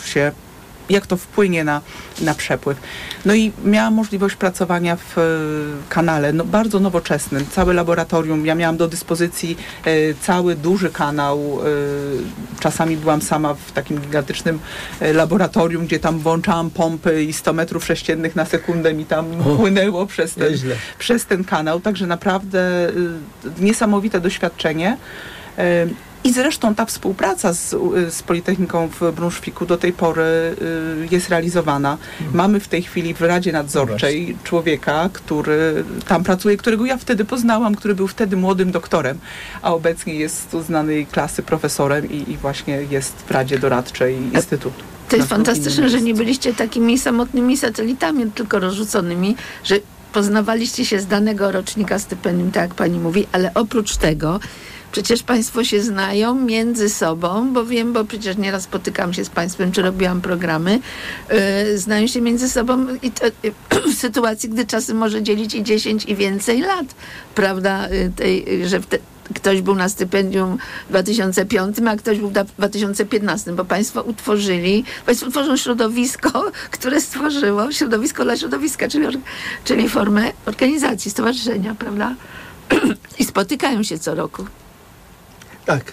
to wpłynie na przepływ. No i miałam możliwość pracowania w kanale bardzo nowoczesnym, całe laboratorium. Ja miałam do dyspozycji cały duży kanał. Czasami byłam sama w takim gigantycznym laboratorium, gdzie tam włączałam pompy i 100 metrów sześciennych na sekundę mi tam płynęło przez ten kanał. Także naprawdę niesamowite doświadczenie. I zresztą ta współpraca z Politechniką w Brunszwiku do tej pory jest realizowana. Mamy w tej chwili w Radzie Nadzorczej człowieka, który tam pracuje, którego ja wtedy poznałam, który był wtedy młodym doktorem, a obecnie jest z uznanej klasy profesorem i właśnie jest w Radzie Doradczej Instytutu. To jest fantastyczne, że nie byliście takimi samotnymi satelitami, tylko rozrzuconymi, że poznawaliście się z danego rocznika stypendium, tak jak pani mówi, ale oprócz tego przecież państwo się znają między sobą, bo wiem, bo przecież nieraz spotykam się z państwem, czy robiłam programy, znają się między sobą i to, w sytuacji, gdy czasem może dzielić i 10 i więcej lat, prawda, że ktoś był na stypendium w 2005, a ktoś był w 2015, bo państwo tworzą środowisko, które stworzyło środowisko dla środowiska, czyli formę organizacji, stowarzyszenia, prawda? I spotykają się co roku. Tak.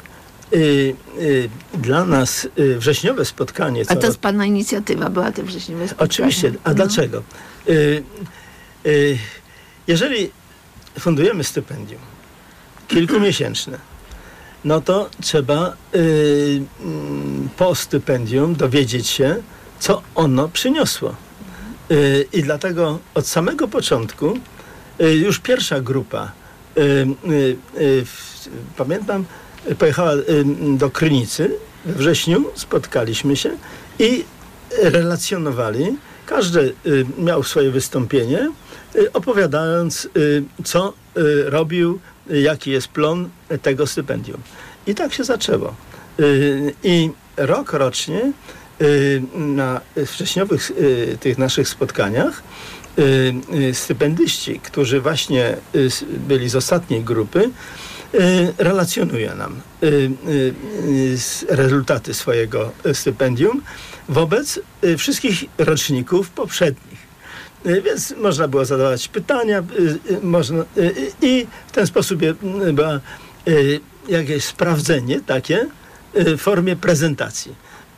Dla nas wrześniowe spotkanie... A to jest pana inicjatywa, była te wrześniowe spotkanie. Oczywiście. A dlaczego? Jeżeli fundujemy stypendium kilkumiesięczne, no to trzeba po stypendium dowiedzieć się, co ono przyniosło. I dlatego od samego początku już pierwsza grupa, pamiętam, pojechała do Krynicy we wrześniu, spotkaliśmy się i relacjonowali. Każdy miał swoje wystąpienie, opowiadając, co robił, jaki jest plon tego stypendium. I tak się zaczęło. I rocznie na wrześniowych tych naszych spotkaniach stypendyści, którzy właśnie byli z ostatniej grupy, relacjonuje nam rezultaty swojego stypendium wobec wszystkich roczników poprzednich. Więc można było zadawać pytania i w ten sposób było jakieś sprawdzenie takie w formie prezentacji.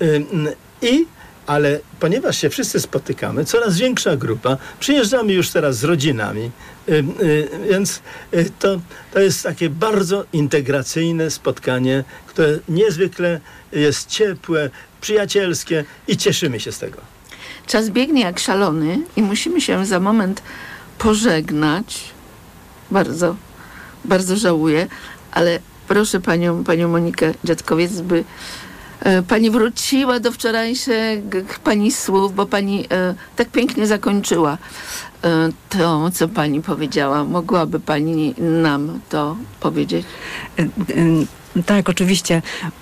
Ale ponieważ się wszyscy spotykamy, coraz większa grupa, przyjeżdżamy już teraz z rodzinami, więc to jest takie bardzo integracyjne spotkanie, które niezwykle jest ciepłe, przyjacielskie i cieszymy się z tego. Czas biegnie jak szalony i musimy się za moment pożegnać. Bardzo, bardzo żałuję, ale proszę panią Monikę Dziadkowiec, by pani wróciła do wczorajszych pani słów, bo pani tak pięknie zakończyła to, co pani powiedziała. Mogłaby pani nam to powiedzieć? Tak, oczywiście.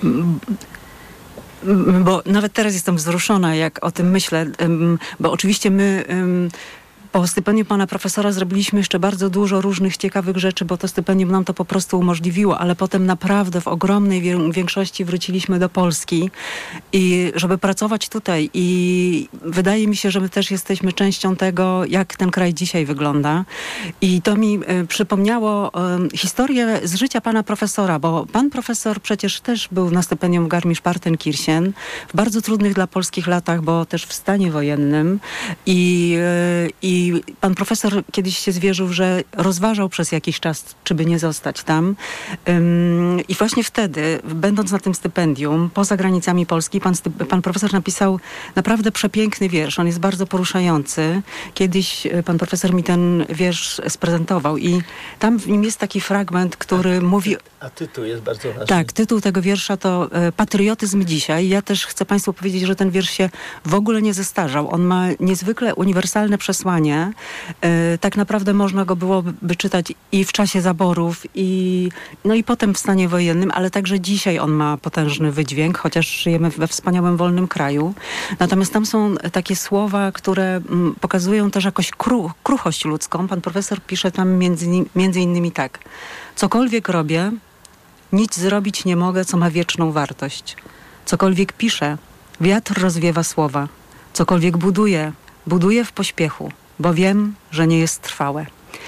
Bo nawet teraz jestem wzruszona, jak o tym myślę, bo oczywiście my po stypendium pana profesora zrobiliśmy jeszcze bardzo dużo różnych ciekawych rzeczy, bo to stypendium nam to po prostu umożliwiło, ale potem naprawdę w ogromnej większości wróciliśmy do Polski i żeby pracować tutaj i wydaje mi się, że my też jesteśmy częścią tego, jak ten kraj dzisiaj wygląda i to mi przypomniało historię z życia pana profesora, bo pan profesor przecież też był na stypendium Garmisch-Partenkirchen w bardzo trudnych dla polskich latach, bo też w stanie wojennym i pan profesor kiedyś się zwierzył, że rozważał przez jakiś czas, czy by nie zostać tam. I właśnie wtedy, będąc na tym stypendium, poza granicami Polski, pan profesor napisał naprawdę przepiękny wiersz. On jest bardzo poruszający. Kiedyś pan profesor mi ten wiersz sprezentował i tam w nim jest taki fragment, który mówi... A tytuł jest bardzo ważny. Tak, tytuł tego wiersza to Patriotyzm dzisiaj. Ja też chcę państwu powiedzieć, że ten wiersz się w ogóle nie zestarzał. On ma niezwykle uniwersalne przesłanie. Tak naprawdę można go byłoby czytać i w czasie zaborów, i potem w stanie wojennym, ale także dzisiaj on ma potężny wydźwięk, chociaż żyjemy we wspaniałym, wolnym kraju. Natomiast tam są takie słowa, które pokazują też jakoś kruchość ludzką. Pan profesor pisze tam między innymi tak. Cokolwiek robię, nic zrobić nie mogę, co ma wieczną wartość. Cokolwiek piszę, wiatr rozwiewa słowa. Cokolwiek buduję w pośpiechu, bo wiem, że nie jest trwałe.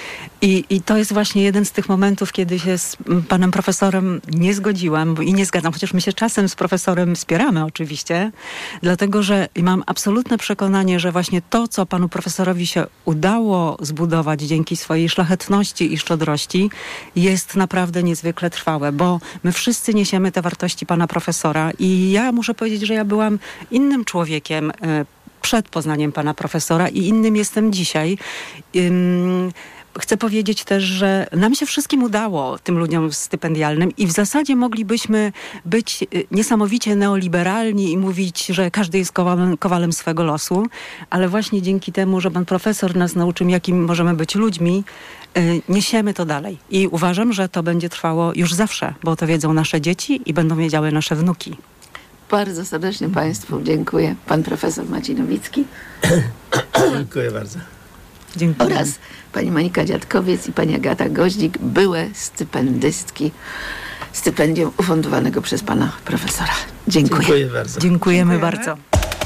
I to jest właśnie jeden z tych momentów, kiedy się z panem profesorem nie zgodziłam i nie zgadzam, chociaż my się czasem z profesorem spieramy oczywiście, dlatego że mam absolutne przekonanie, że właśnie to, co panu profesorowi się udało zbudować dzięki swojej szlachetności i szczodrości, jest naprawdę niezwykle trwałe, bo my wszyscy niesiemy te wartości pana profesora i ja muszę powiedzieć, że ja byłam innym człowiekiem przed poznaniem pana profesora i innym jestem dzisiaj. Chcę powiedzieć też, że nam się wszystkim udało, tym ludziom stypendialnym i w zasadzie moglibyśmy być niesamowicie neoliberalni i mówić, że każdy jest kowalem swego losu, ale właśnie dzięki temu, że pan profesor nas nauczył, jakim możemy być ludźmi, niesiemy to dalej. I uważam, że to będzie trwało już zawsze, bo to wiedzą nasze dzieci i będą wiedziały nasze wnuki. Bardzo serdecznie Państwu dziękuję. Pan profesor Maciej Nowicki. Dziękuję bardzo. Dziękuję. Oraz pani Monika Dziadkowiec i pani Agata Goździk, były stypendystki stypendium ufundowanego przez pana profesora. Dziękuję. Dziękuję bardzo. Dziękujemy bardzo.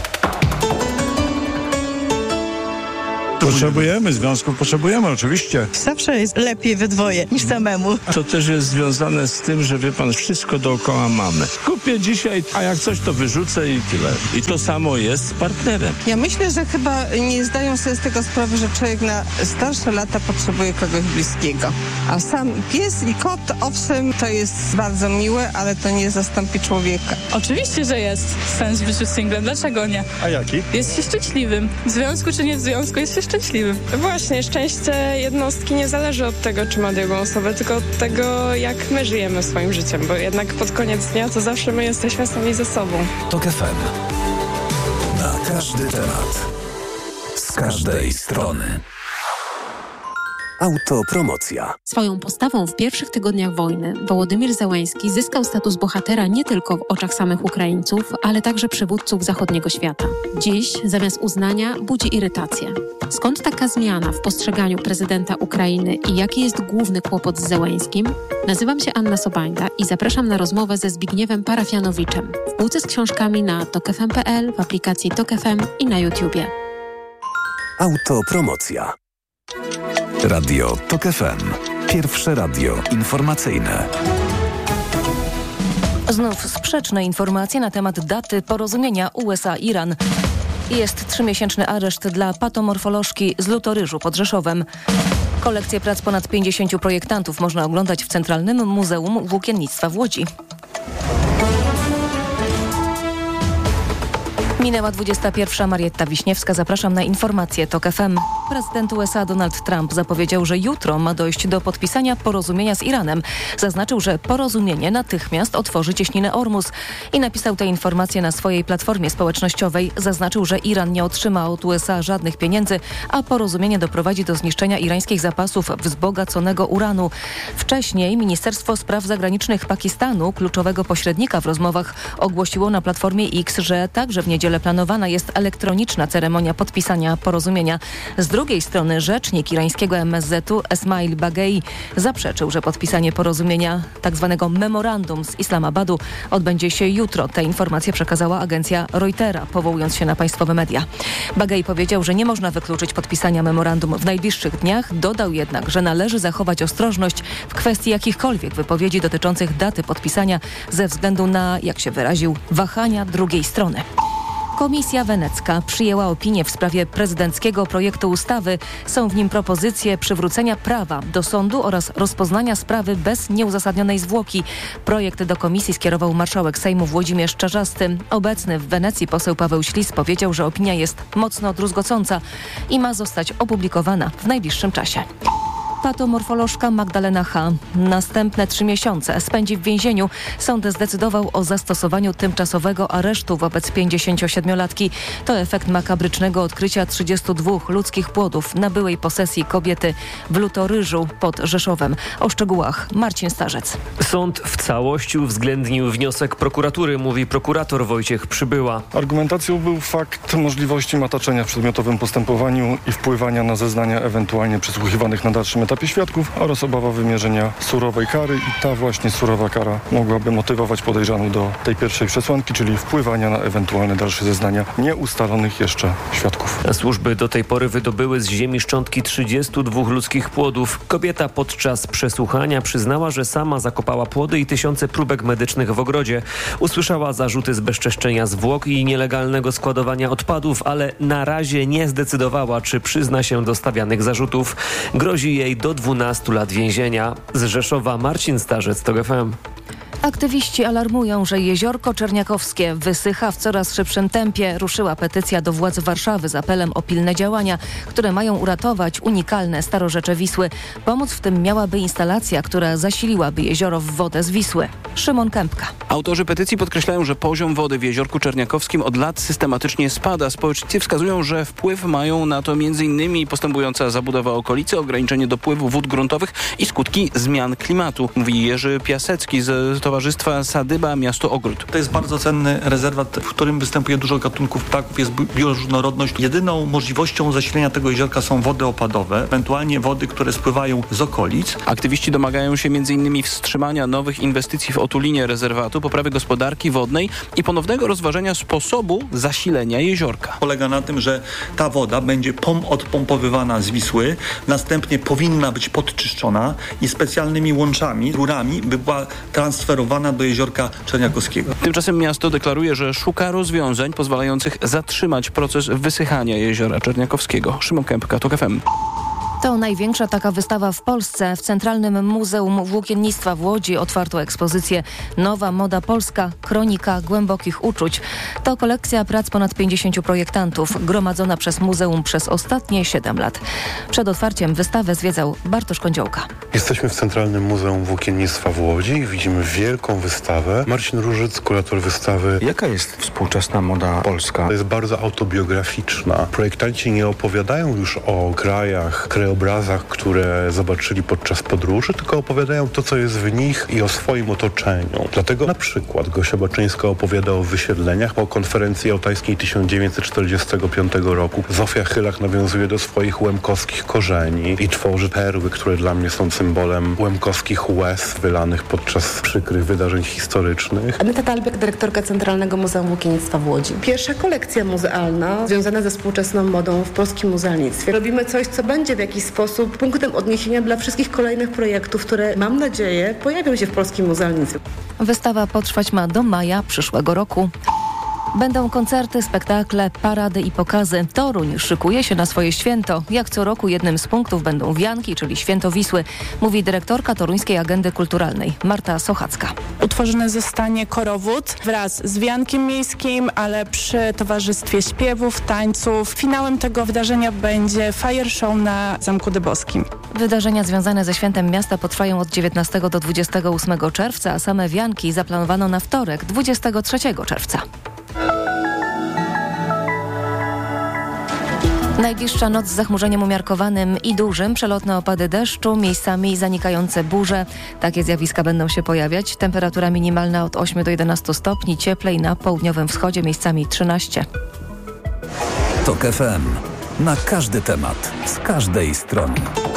Potrzebujemy związków, potrzebujemy oczywiście. Zawsze jest lepiej we dwoje niż samemu. To też jest związane z tym, że wie pan, wszystko dookoła mamy. Kupię dzisiaj, a jak coś to wyrzucę i tyle. I to samo jest z partnerem. Ja myślę, że chyba nie zdają sobie z tego sprawy, że człowiek na starsze lata potrzebuje kogoś bliskiego. A sam pies i kot, owszem, to jest bardzo miłe, ale to nie zastąpi człowieka. Oczywiście, że jest sens w byciu singlem. Dlaczego nie? A jaki? Jest się szczęśliwym. W związku czy nie w związku, jest się szczęśliwym. Właśnie, szczęście jednostki nie zależy od tego, czy ma drugą osobę, tylko od tego, jak my żyjemy swoim życiem, bo jednak pod koniec dnia to zawsze my jesteśmy sami ze sobą. TOK FM. Na każdy temat. Z każdej strony. Autopromocja. Swoją postawą w pierwszych tygodniach wojny Wołodymyr Zełenski zyskał status bohatera nie tylko w oczach samych Ukraińców, ale także przywódców zachodniego świata. Dziś zamiast uznania budzi irytację. Skąd taka zmiana w postrzeganiu prezydenta Ukrainy i jaki jest główny kłopot z Zełenskim? Nazywam się Anna Sobańda i zapraszam na rozmowę ze Zbigniewem Parafianowiczem w półce z książkami na tokfm.pl, w aplikacji TOK FM i na YouTubie. Autopromocja. Radio TOK FM. Pierwsze radio informacyjne. Znów sprzeczne informacje na temat daty porozumienia USA-Iran. Jest 3-miesięczny areszt dla patomorfolożki z Lutoryżu pod Rzeszowem. Kolekcję prac ponad 50 projektantów można oglądać w Centralnym Muzeum Włókiennictwa w Łodzi. Minęła 21. Marietta Wiśniewska. Zapraszam na informacje TOK FM. Prezydent USA Donald Trump zapowiedział, że jutro ma dojść do podpisania porozumienia z Iranem. Zaznaczył, że porozumienie natychmiast otworzy cieśninę Ormus i napisał tę informację na swojej platformie społecznościowej. Zaznaczył, że Iran nie otrzyma od USA żadnych pieniędzy, a porozumienie doprowadzi do zniszczenia irańskich zapasów wzbogaconego uranu. Wcześniej Ministerstwo Spraw Zagranicznych Pakistanu, kluczowego pośrednika w rozmowach, ogłosiło na platformie X, że także w niedzielę planowana jest elektroniczna ceremonia podpisania porozumienia. Z drugiej strony rzecznik irańskiego MSZ-u Esmail Bagei zaprzeczył, że podpisanie porozumienia, tzw. memorandum z Islamabadu, odbędzie się jutro. Tę informację przekazała agencja Reutera, powołując się na państwowe media. Bagei powiedział, że nie można wykluczyć podpisania memorandum w najbliższych dniach. Dodał jednak, że należy zachować ostrożność w kwestii jakichkolwiek wypowiedzi dotyczących daty podpisania ze względu na, jak się wyraził, wahania drugiej strony. Komisja Wenecka przyjęła opinię w sprawie prezydenckiego projektu ustawy. Są w nim propozycje przywrócenia prawa do sądu oraz rozpoznania sprawy bez nieuzasadnionej zwłoki. Projekt do komisji skierował marszałek Sejmu Włodzimierz Czarzasty. Obecny w Wenecji poseł Paweł Ślis powiedział, że opinia jest mocno druzgocąca i ma zostać opublikowana w najbliższym czasie. Patomorfolożka Magdalena H. następne 3 miesiące spędzi w więzieniu. Sąd zdecydował o zastosowaniu tymczasowego aresztu wobec 57-latki. To efekt makabrycznego odkrycia 32 ludzkich płodów na byłej posesji kobiety w Lutoryżu pod Rzeszowem. O szczegółach Marcin Starzec. Sąd w całości uwzględnił wniosek prokuratury, mówi prokurator Wojciech Przybyła. Argumentacją był fakt możliwości mataczenia w przedmiotowym postępowaniu i wpływania na zeznania ewentualnie przesłuchiwanych na dalszym etapie świadków oraz obawa wymierzenia surowej kary i ta właśnie surowa kara mogłaby motywować podejrzanych do tej pierwszej przesłanki, czyli wpływania na ewentualne dalsze zeznania nieustalonych jeszcze świadków. Służby do tej pory wydobyły z ziemi szczątki 32 ludzkich płodów. Kobieta podczas przesłuchania przyznała, że sama zakopała płody i tysiące próbek medycznych w ogrodzie. Usłyszała zarzuty zbezczeszczenia zwłok i nielegalnego składowania odpadów, ale na razie nie zdecydowała, czy przyzna się do stawianych zarzutów. Grozi jej do 12 lat więzienia. Z Rzeszowa Marcin Starzec, TOG FM. Aktywiści alarmują, że jeziorko Czerniakowskie wysycha w coraz szybszym tempie. Ruszyła petycja do władz Warszawy z apelem o pilne działania, które mają uratować unikalne starorzecze Wisły. Pomoc w tym miałaby instalacja, która zasiliłaby jezioro w wodę z Wisły. Szymon Kępka. Autorzy petycji podkreślają, że poziom wody w jeziorku Czerniakowskim od lat systematycznie spada. Społecznicy wskazują, że wpływ mają na to m.in. postępująca zabudowa okolicy, ograniczenie dopływu wód gruntowych i skutki zmian klimatu, mówi Jerzy Piasecki z Towarzystwa Sadyba Miasto Ogród. To jest bardzo cenny rezerwat, w którym występuje dużo gatunków ptaków, jest bioróżnorodność. Jedyną możliwością zasilenia tego jeziorka są wody opadowe, ewentualnie wody, które spływają z okolic. Aktywiści domagają się m.in. wstrzymania nowych inwestycji w otulinie rezerwatu, poprawy gospodarki wodnej i ponownego rozważenia sposobu zasilenia jeziorka. Polega na tym, że ta woda będzie odpompowywana z Wisły, następnie powinna być podczyszczona i specjalnymi łączami, rurami, by była transferowana do jeziorka Czerniakowskiego. Tymczasem miasto deklaruje, że szuka rozwiązań pozwalających zatrzymać proces wysychania jeziora Czerniakowskiego. Szymon Kępka, TOG FM. To największa taka wystawa w Polsce. W Centralnym Muzeum Włókiennictwa w Łodzi otwarto ekspozycję Nowa moda polska – kronika głębokich uczuć. To kolekcja prac ponad 50 projektantów, gromadzona przez muzeum przez ostatnie 7 lat. Przed otwarciem wystawę zwiedzał Bartosz Kądziołka. Jesteśmy w Centralnym Muzeum Włókiennictwa w Łodzi i widzimy wielką wystawę. Marcin Różyc, kurator wystawy. Jaka jest współczesna moda polska? To jest bardzo autobiograficzna. Projektanci nie opowiadają już o krajach, krajobrazach, które zobaczyli podczas podróży, tylko opowiadają to, co jest w nich i o swoim otoczeniu. Dlatego na przykład Gosia Baczyńska opowiada o wysiedleniach po konferencji jałtajskiej 1945 roku. Zofia Chylak nawiązuje do swoich łemkowskich korzeni i tworzy perły, które dla mnie są symbolem łemkowskich łez wylanych podczas przykrych wydarzeń historycznych. Aneta Talbek, dyrektorka Centralnego Muzeum Włókiennictwa w Łodzi. Pierwsza kolekcja muzealna związana ze współczesną modą w polskim muzealnictwie. Robimy coś, co będzie w jakiś sposób punktem odniesienia dla wszystkich kolejnych projektów, które, mam nadzieję, pojawią się w polskim muzealnictwie. Wystawa potrwać ma do maja przyszłego roku. Będą koncerty, spektakle, parady i pokazy. Toruń szykuje się na swoje święto. Jak co roku jednym z punktów będą wianki, czyli święto Wisły, mówi dyrektorka Toruńskiej Agendy Kulturalnej Marta Sochacka. Utworzony zostanie korowód wraz z wiankiem miejskim, ale przy towarzystwie śpiewów, tańców. Finałem tego wydarzenia będzie fire show na Zamku Dybowskim. Wydarzenia związane ze świętem miasta potrwają od 19 do 28 czerwca, a same wianki zaplanowano na wtorek, 23 czerwca. Najbliższa noc z zachmurzeniem umiarkowanym i dużym, przelotne opady deszczu, miejscami zanikające burze. Takie zjawiska będą się pojawiać. Temperatura minimalna od 8 do 11 stopni, cieplej na południowym wschodzie, miejscami 13. TOG FM. Na każdy temat, z każdej strony.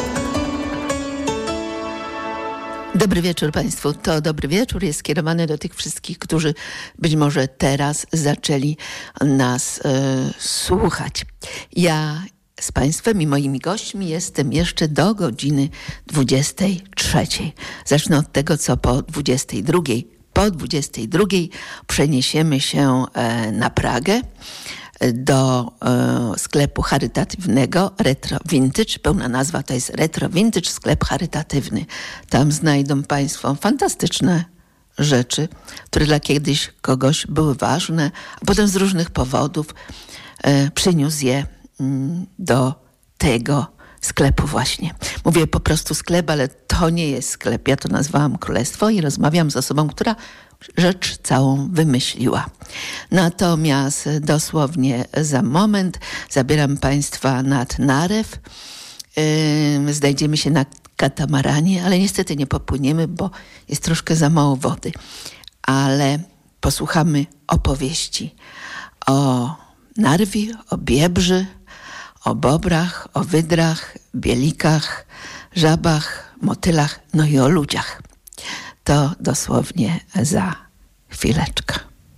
Dobry wieczór Państwu. To dobry wieczór jest skierowany do tych wszystkich, którzy być może teraz zaczęli nas słuchać. Ja z Państwem i moimi gośćmi jestem jeszcze do godziny 23. Zacznę od tego, co po 22. Po 22 przeniesiemy się na Pragę do sklepu charytatywnego Retro Vintage. Pełna nazwa to jest Retro Vintage, sklep charytatywny. Tam znajdą Państwo fantastyczne rzeczy, które dla kiedyś kogoś były ważne, a potem z różnych powodów przyniósł je do tego sklepu właśnie. Mówię po prostu sklep, ale to nie jest sklep. Ja to nazwałam Królestwo i rozmawiam z osobą, która rzecz całą wymyśliła. Natomiast dosłownie za moment zabieram Państwa nad Narew. Znajdziemy się na katamaranie, ale niestety nie popłyniemy, bo jest troszkę za mało wody. Ale posłuchamy opowieści o Narwi, o Biebrzy, o Bobrach, o Wydrach, Bielikach, żabach, motylach, no i o ludziach. To dosłownie za chwileczkę.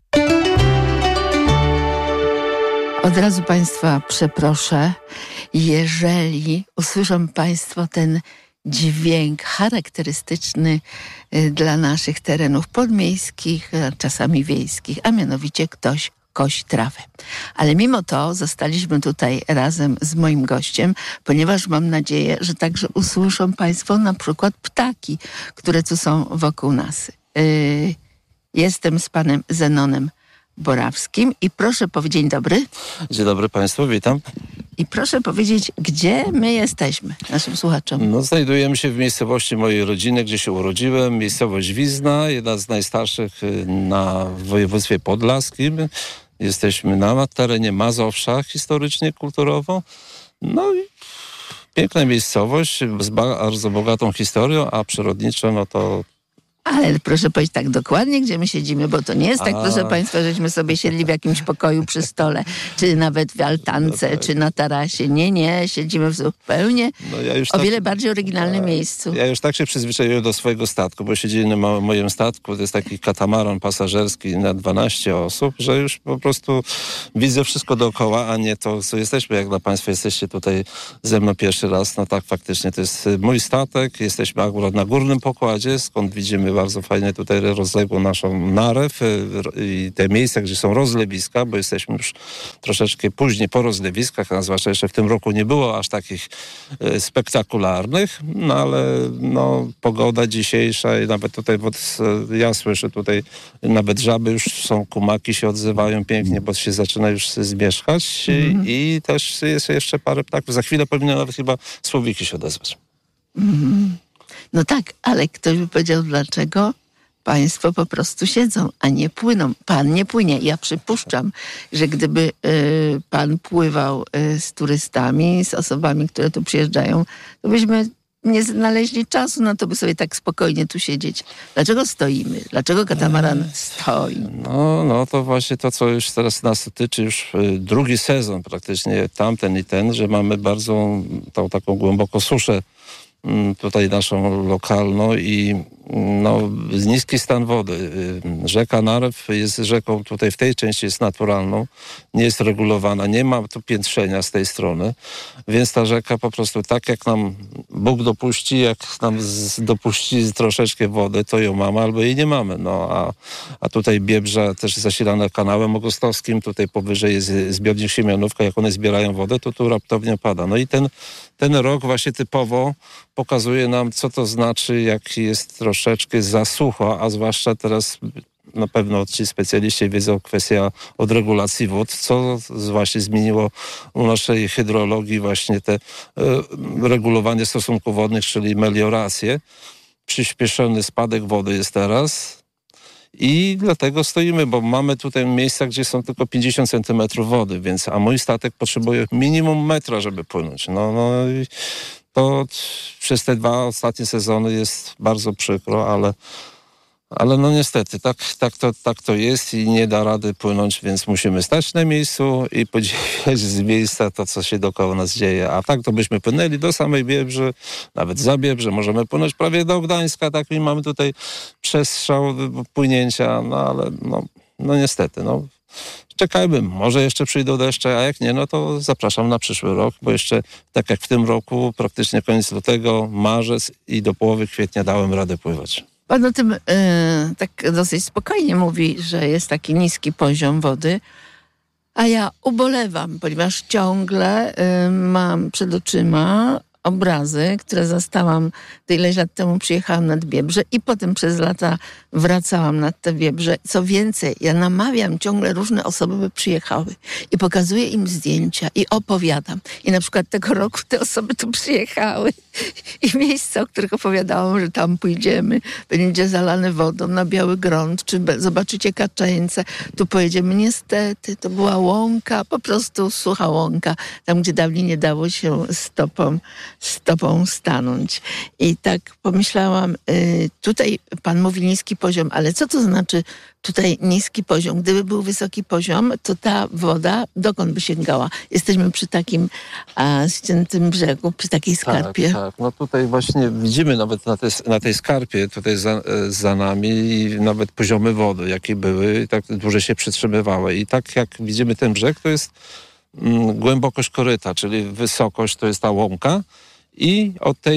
Od razu Państwa przeproszę, jeżeli usłyszą Państwo ten dźwięk charakterystyczny dla naszych terenów podmiejskich, czasami wiejskich, a mianowicie ktoś kosi trawę. Ale mimo to zostaliśmy tutaj razem z moim gościem, ponieważ mam nadzieję, że także usłyszą Państwo na przykład ptaki, które tu są wokół nas. Jestem z panem Zenonem Borawskim i proszę powiedzieć, dzień dobry. Dzień dobry Państwu, witam. I proszę powiedzieć, gdzie my jesteśmy naszym słuchaczom? No, znajdujemy się w miejscowości mojej rodziny, gdzie się urodziłem. Miejscowość Wizna, jedna z najstarszych w województwie podlaskim. Jesteśmy na terenie Mazowsza historycznie, kulturowo. No i piękna miejscowość z bardzo bogatą historią, a przyrodniczo no to... Ale proszę powiedzieć tak dokładnie, gdzie my siedzimy, bo to nie jest tak, proszę Państwa, żeśmy sobie siedli w jakimś pokoju przy stole, czy nawet w altance, czy na tarasie. Nie, siedzimy w zupełnie o wiele bardziej oryginalnym miejscu. Ja już tak się przyzwyczaiłem do swojego statku, bo siedzimy na moim statku, to jest taki katamaran pasażerski na 12 osób, że już po prostu widzę wszystko dookoła, a nie to, co jesteśmy, jak dla Państwa jesteście tutaj ze mną pierwszy raz. No tak, faktycznie, to jest mój statek, jesteśmy akurat na górnym pokładzie, skąd widzimy bardzo fajnie tutaj rozległą naszą narew i te miejsca, gdzie są rozlewiska, bo jesteśmy już troszeczkę później po rozlewiskach, a zwłaszcza jeszcze w tym roku nie było aż takich spektakularnych, no ale no, pogoda dzisiejsza i nawet tutaj, ja słyszę tutaj, nawet żaby już są, kumaki się odzywają pięknie, bo się zaczyna już zmierzchać i też jest jeszcze parę ptaków. Za chwilę powinny nawet chyba słowiki się odezwać. No tak, ale ktoś by powiedział, dlaczego Państwo po prostu siedzą, a nie płyną. Pan nie płynie. Ja przypuszczam, że gdyby pan pływał z turystami, z osobami, które tu przyjeżdżają, to byśmy nie znaleźli czasu na to, by sobie tak spokojnie tu siedzieć. Dlaczego stoimy? Dlaczego katamaran stoi? No to właśnie to, co już teraz nas tyczy, już drugi sezon praktycznie, tamten i ten, że mamy bardzo tą taką głęboką suszę tutaj naszą lokalną i no, niski stan wody. Rzeka Narew jest rzeką, tutaj w tej części jest naturalną, nie jest regulowana, nie ma tu piętrzenia z tej strony, więc ta rzeka po prostu tak jak nam Bóg dopuści, jak nam dopuści troszeczkę wody, to ją mamy albo jej nie mamy. No, a tutaj Biebrza też zasilana kanałem augustowskim, tutaj powyżej jest zbiornik Siemianówka, jak one zbierają wodę, to tu raptownie pada. No i ten rok właśnie typowo pokazuje nam, co to znaczy, jak jest troszeczkę za sucho, a zwłaszcza teraz na pewno ci specjaliści wiedzą kwestia odregulacji wód, co właśnie zmieniło u naszej hydrologii właśnie te regulowanie stosunków wodnych, czyli meliorację. Przyspieszony spadek wody jest teraz i dlatego stoimy, bo mamy tutaj miejsca, gdzie są tylko 50 centymetrów wody, więc a mój statek potrzebuje minimum metra, żeby płynąć. No i to przez te 2 ostatnie sezony jest bardzo przykro, ale no niestety tak to jest i nie da rady płynąć, więc musimy stać na miejscu i podziwiać z miejsca to, co się dookoła nas dzieje. A tak to byśmy płynęli do samej Biebrzy, nawet za Biebrze, możemy płynąć prawie do Gdańska, tak i mamy tutaj przestrzał płynięcia, no ale no niestety, no. Czekajmy, może jeszcze przyjdą deszcze, a jak nie, no to zapraszam na przyszły rok, bo jeszcze tak jak w tym roku, praktycznie koniec lutego, marzec i do połowy kwietnia dałem radę pływać. Pan o tym tak dosyć spokojnie mówi, że jest taki niski poziom wody, a ja ubolewam, ponieważ ciągle mam przed oczyma obrazy, które zastałam, ileś lat temu przyjechałam nad Biebrze i potem przez lata wracałam nad tę Biebrze. Co więcej, ja namawiam ciągle różne osoby, by przyjechały i pokazuję im zdjęcia i opowiadam. I na przykład tego roku te osoby tu przyjechały i miejsca, o których opowiadałam, że tam pójdziemy, będzie zalane wodą na biały grunt, czy zobaczycie Kaczeńce, tu pojedziemy. Niestety, to była łąka, po prostu sucha łąka, tam gdzie dawniej nie dało się stopą stopą stanąć. I tak pomyślałam, tutaj pan mówi niski poziom, ale co to znaczy tutaj niski poziom? Gdyby był wysoki poziom, to ta woda dokąd by sięgała? Jesteśmy przy takim ściętym brzegu, przy takiej skarpie. Tak. No tutaj właśnie widzimy nawet na tej skarpie, tutaj za nami nawet poziomy wody, jakie były, tak dłużej się przytrzymywały. I tak jak widzimy ten brzeg, to jest głębokość koryta, czyli wysokość to jest ta łąka i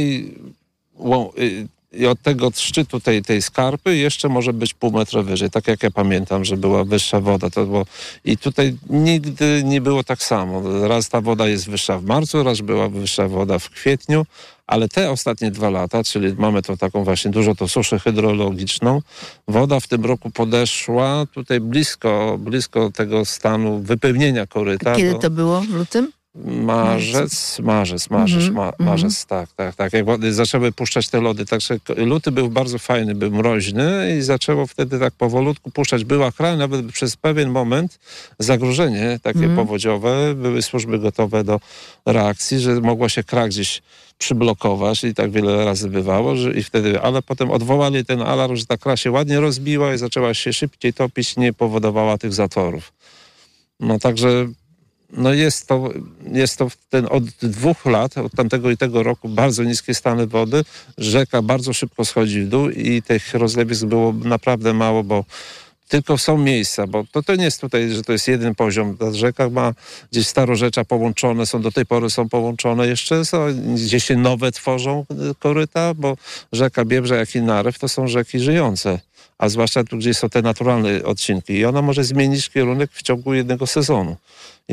od tego szczytu tej skarpy jeszcze może być pół metra wyżej. Tak jak ja pamiętam, że była wyższa woda. I tutaj nigdy nie było tak samo. Raz ta woda jest wyższa w marcu, raz była wyższa woda w kwietniu, ale te ostatnie 2 lata, czyli mamy tą taką właśnie dużo tą suszę hydrologiczną, woda w tym roku podeszła tutaj blisko tego stanu wypełnienia koryta. Kiedy to było? W lutym? Marzec, tak. Jak zaczęły puszczać te lody, także luty był bardzo fajny, był mroźny i zaczęło wtedy tak powolutku puszczać. Była chral, nawet przez pewien moment zagrożenie takie powodziowe, były służby gotowe do reakcji, że mogła się krak gdzieś przyblokować i tak wiele razy bywało, ale potem odwołali ten alarm, że ta kra się ładnie rozbiła i zaczęła się szybciej topić, nie powodowała tych zatorów. No także jest to od 2 lat, od tamtego i tego roku bardzo niskie stany wody. Rzeka bardzo szybko schodzi w dół i tych rozlewisk było naprawdę mało, bo tylko są miejsca, bo to nie jest tutaj, że to jest jeden poziom. Ta rzeka ma gdzieś starorzecza połączone, do tej pory są połączone jeszcze, gdzieś się nowe tworzą koryta, bo rzeka Biebrza, jak i Narew to są rzeki żyjące, a zwłaszcza tu, gdzie są te naturalne odcinki i ona może zmienić kierunek w ciągu jednego sezonu.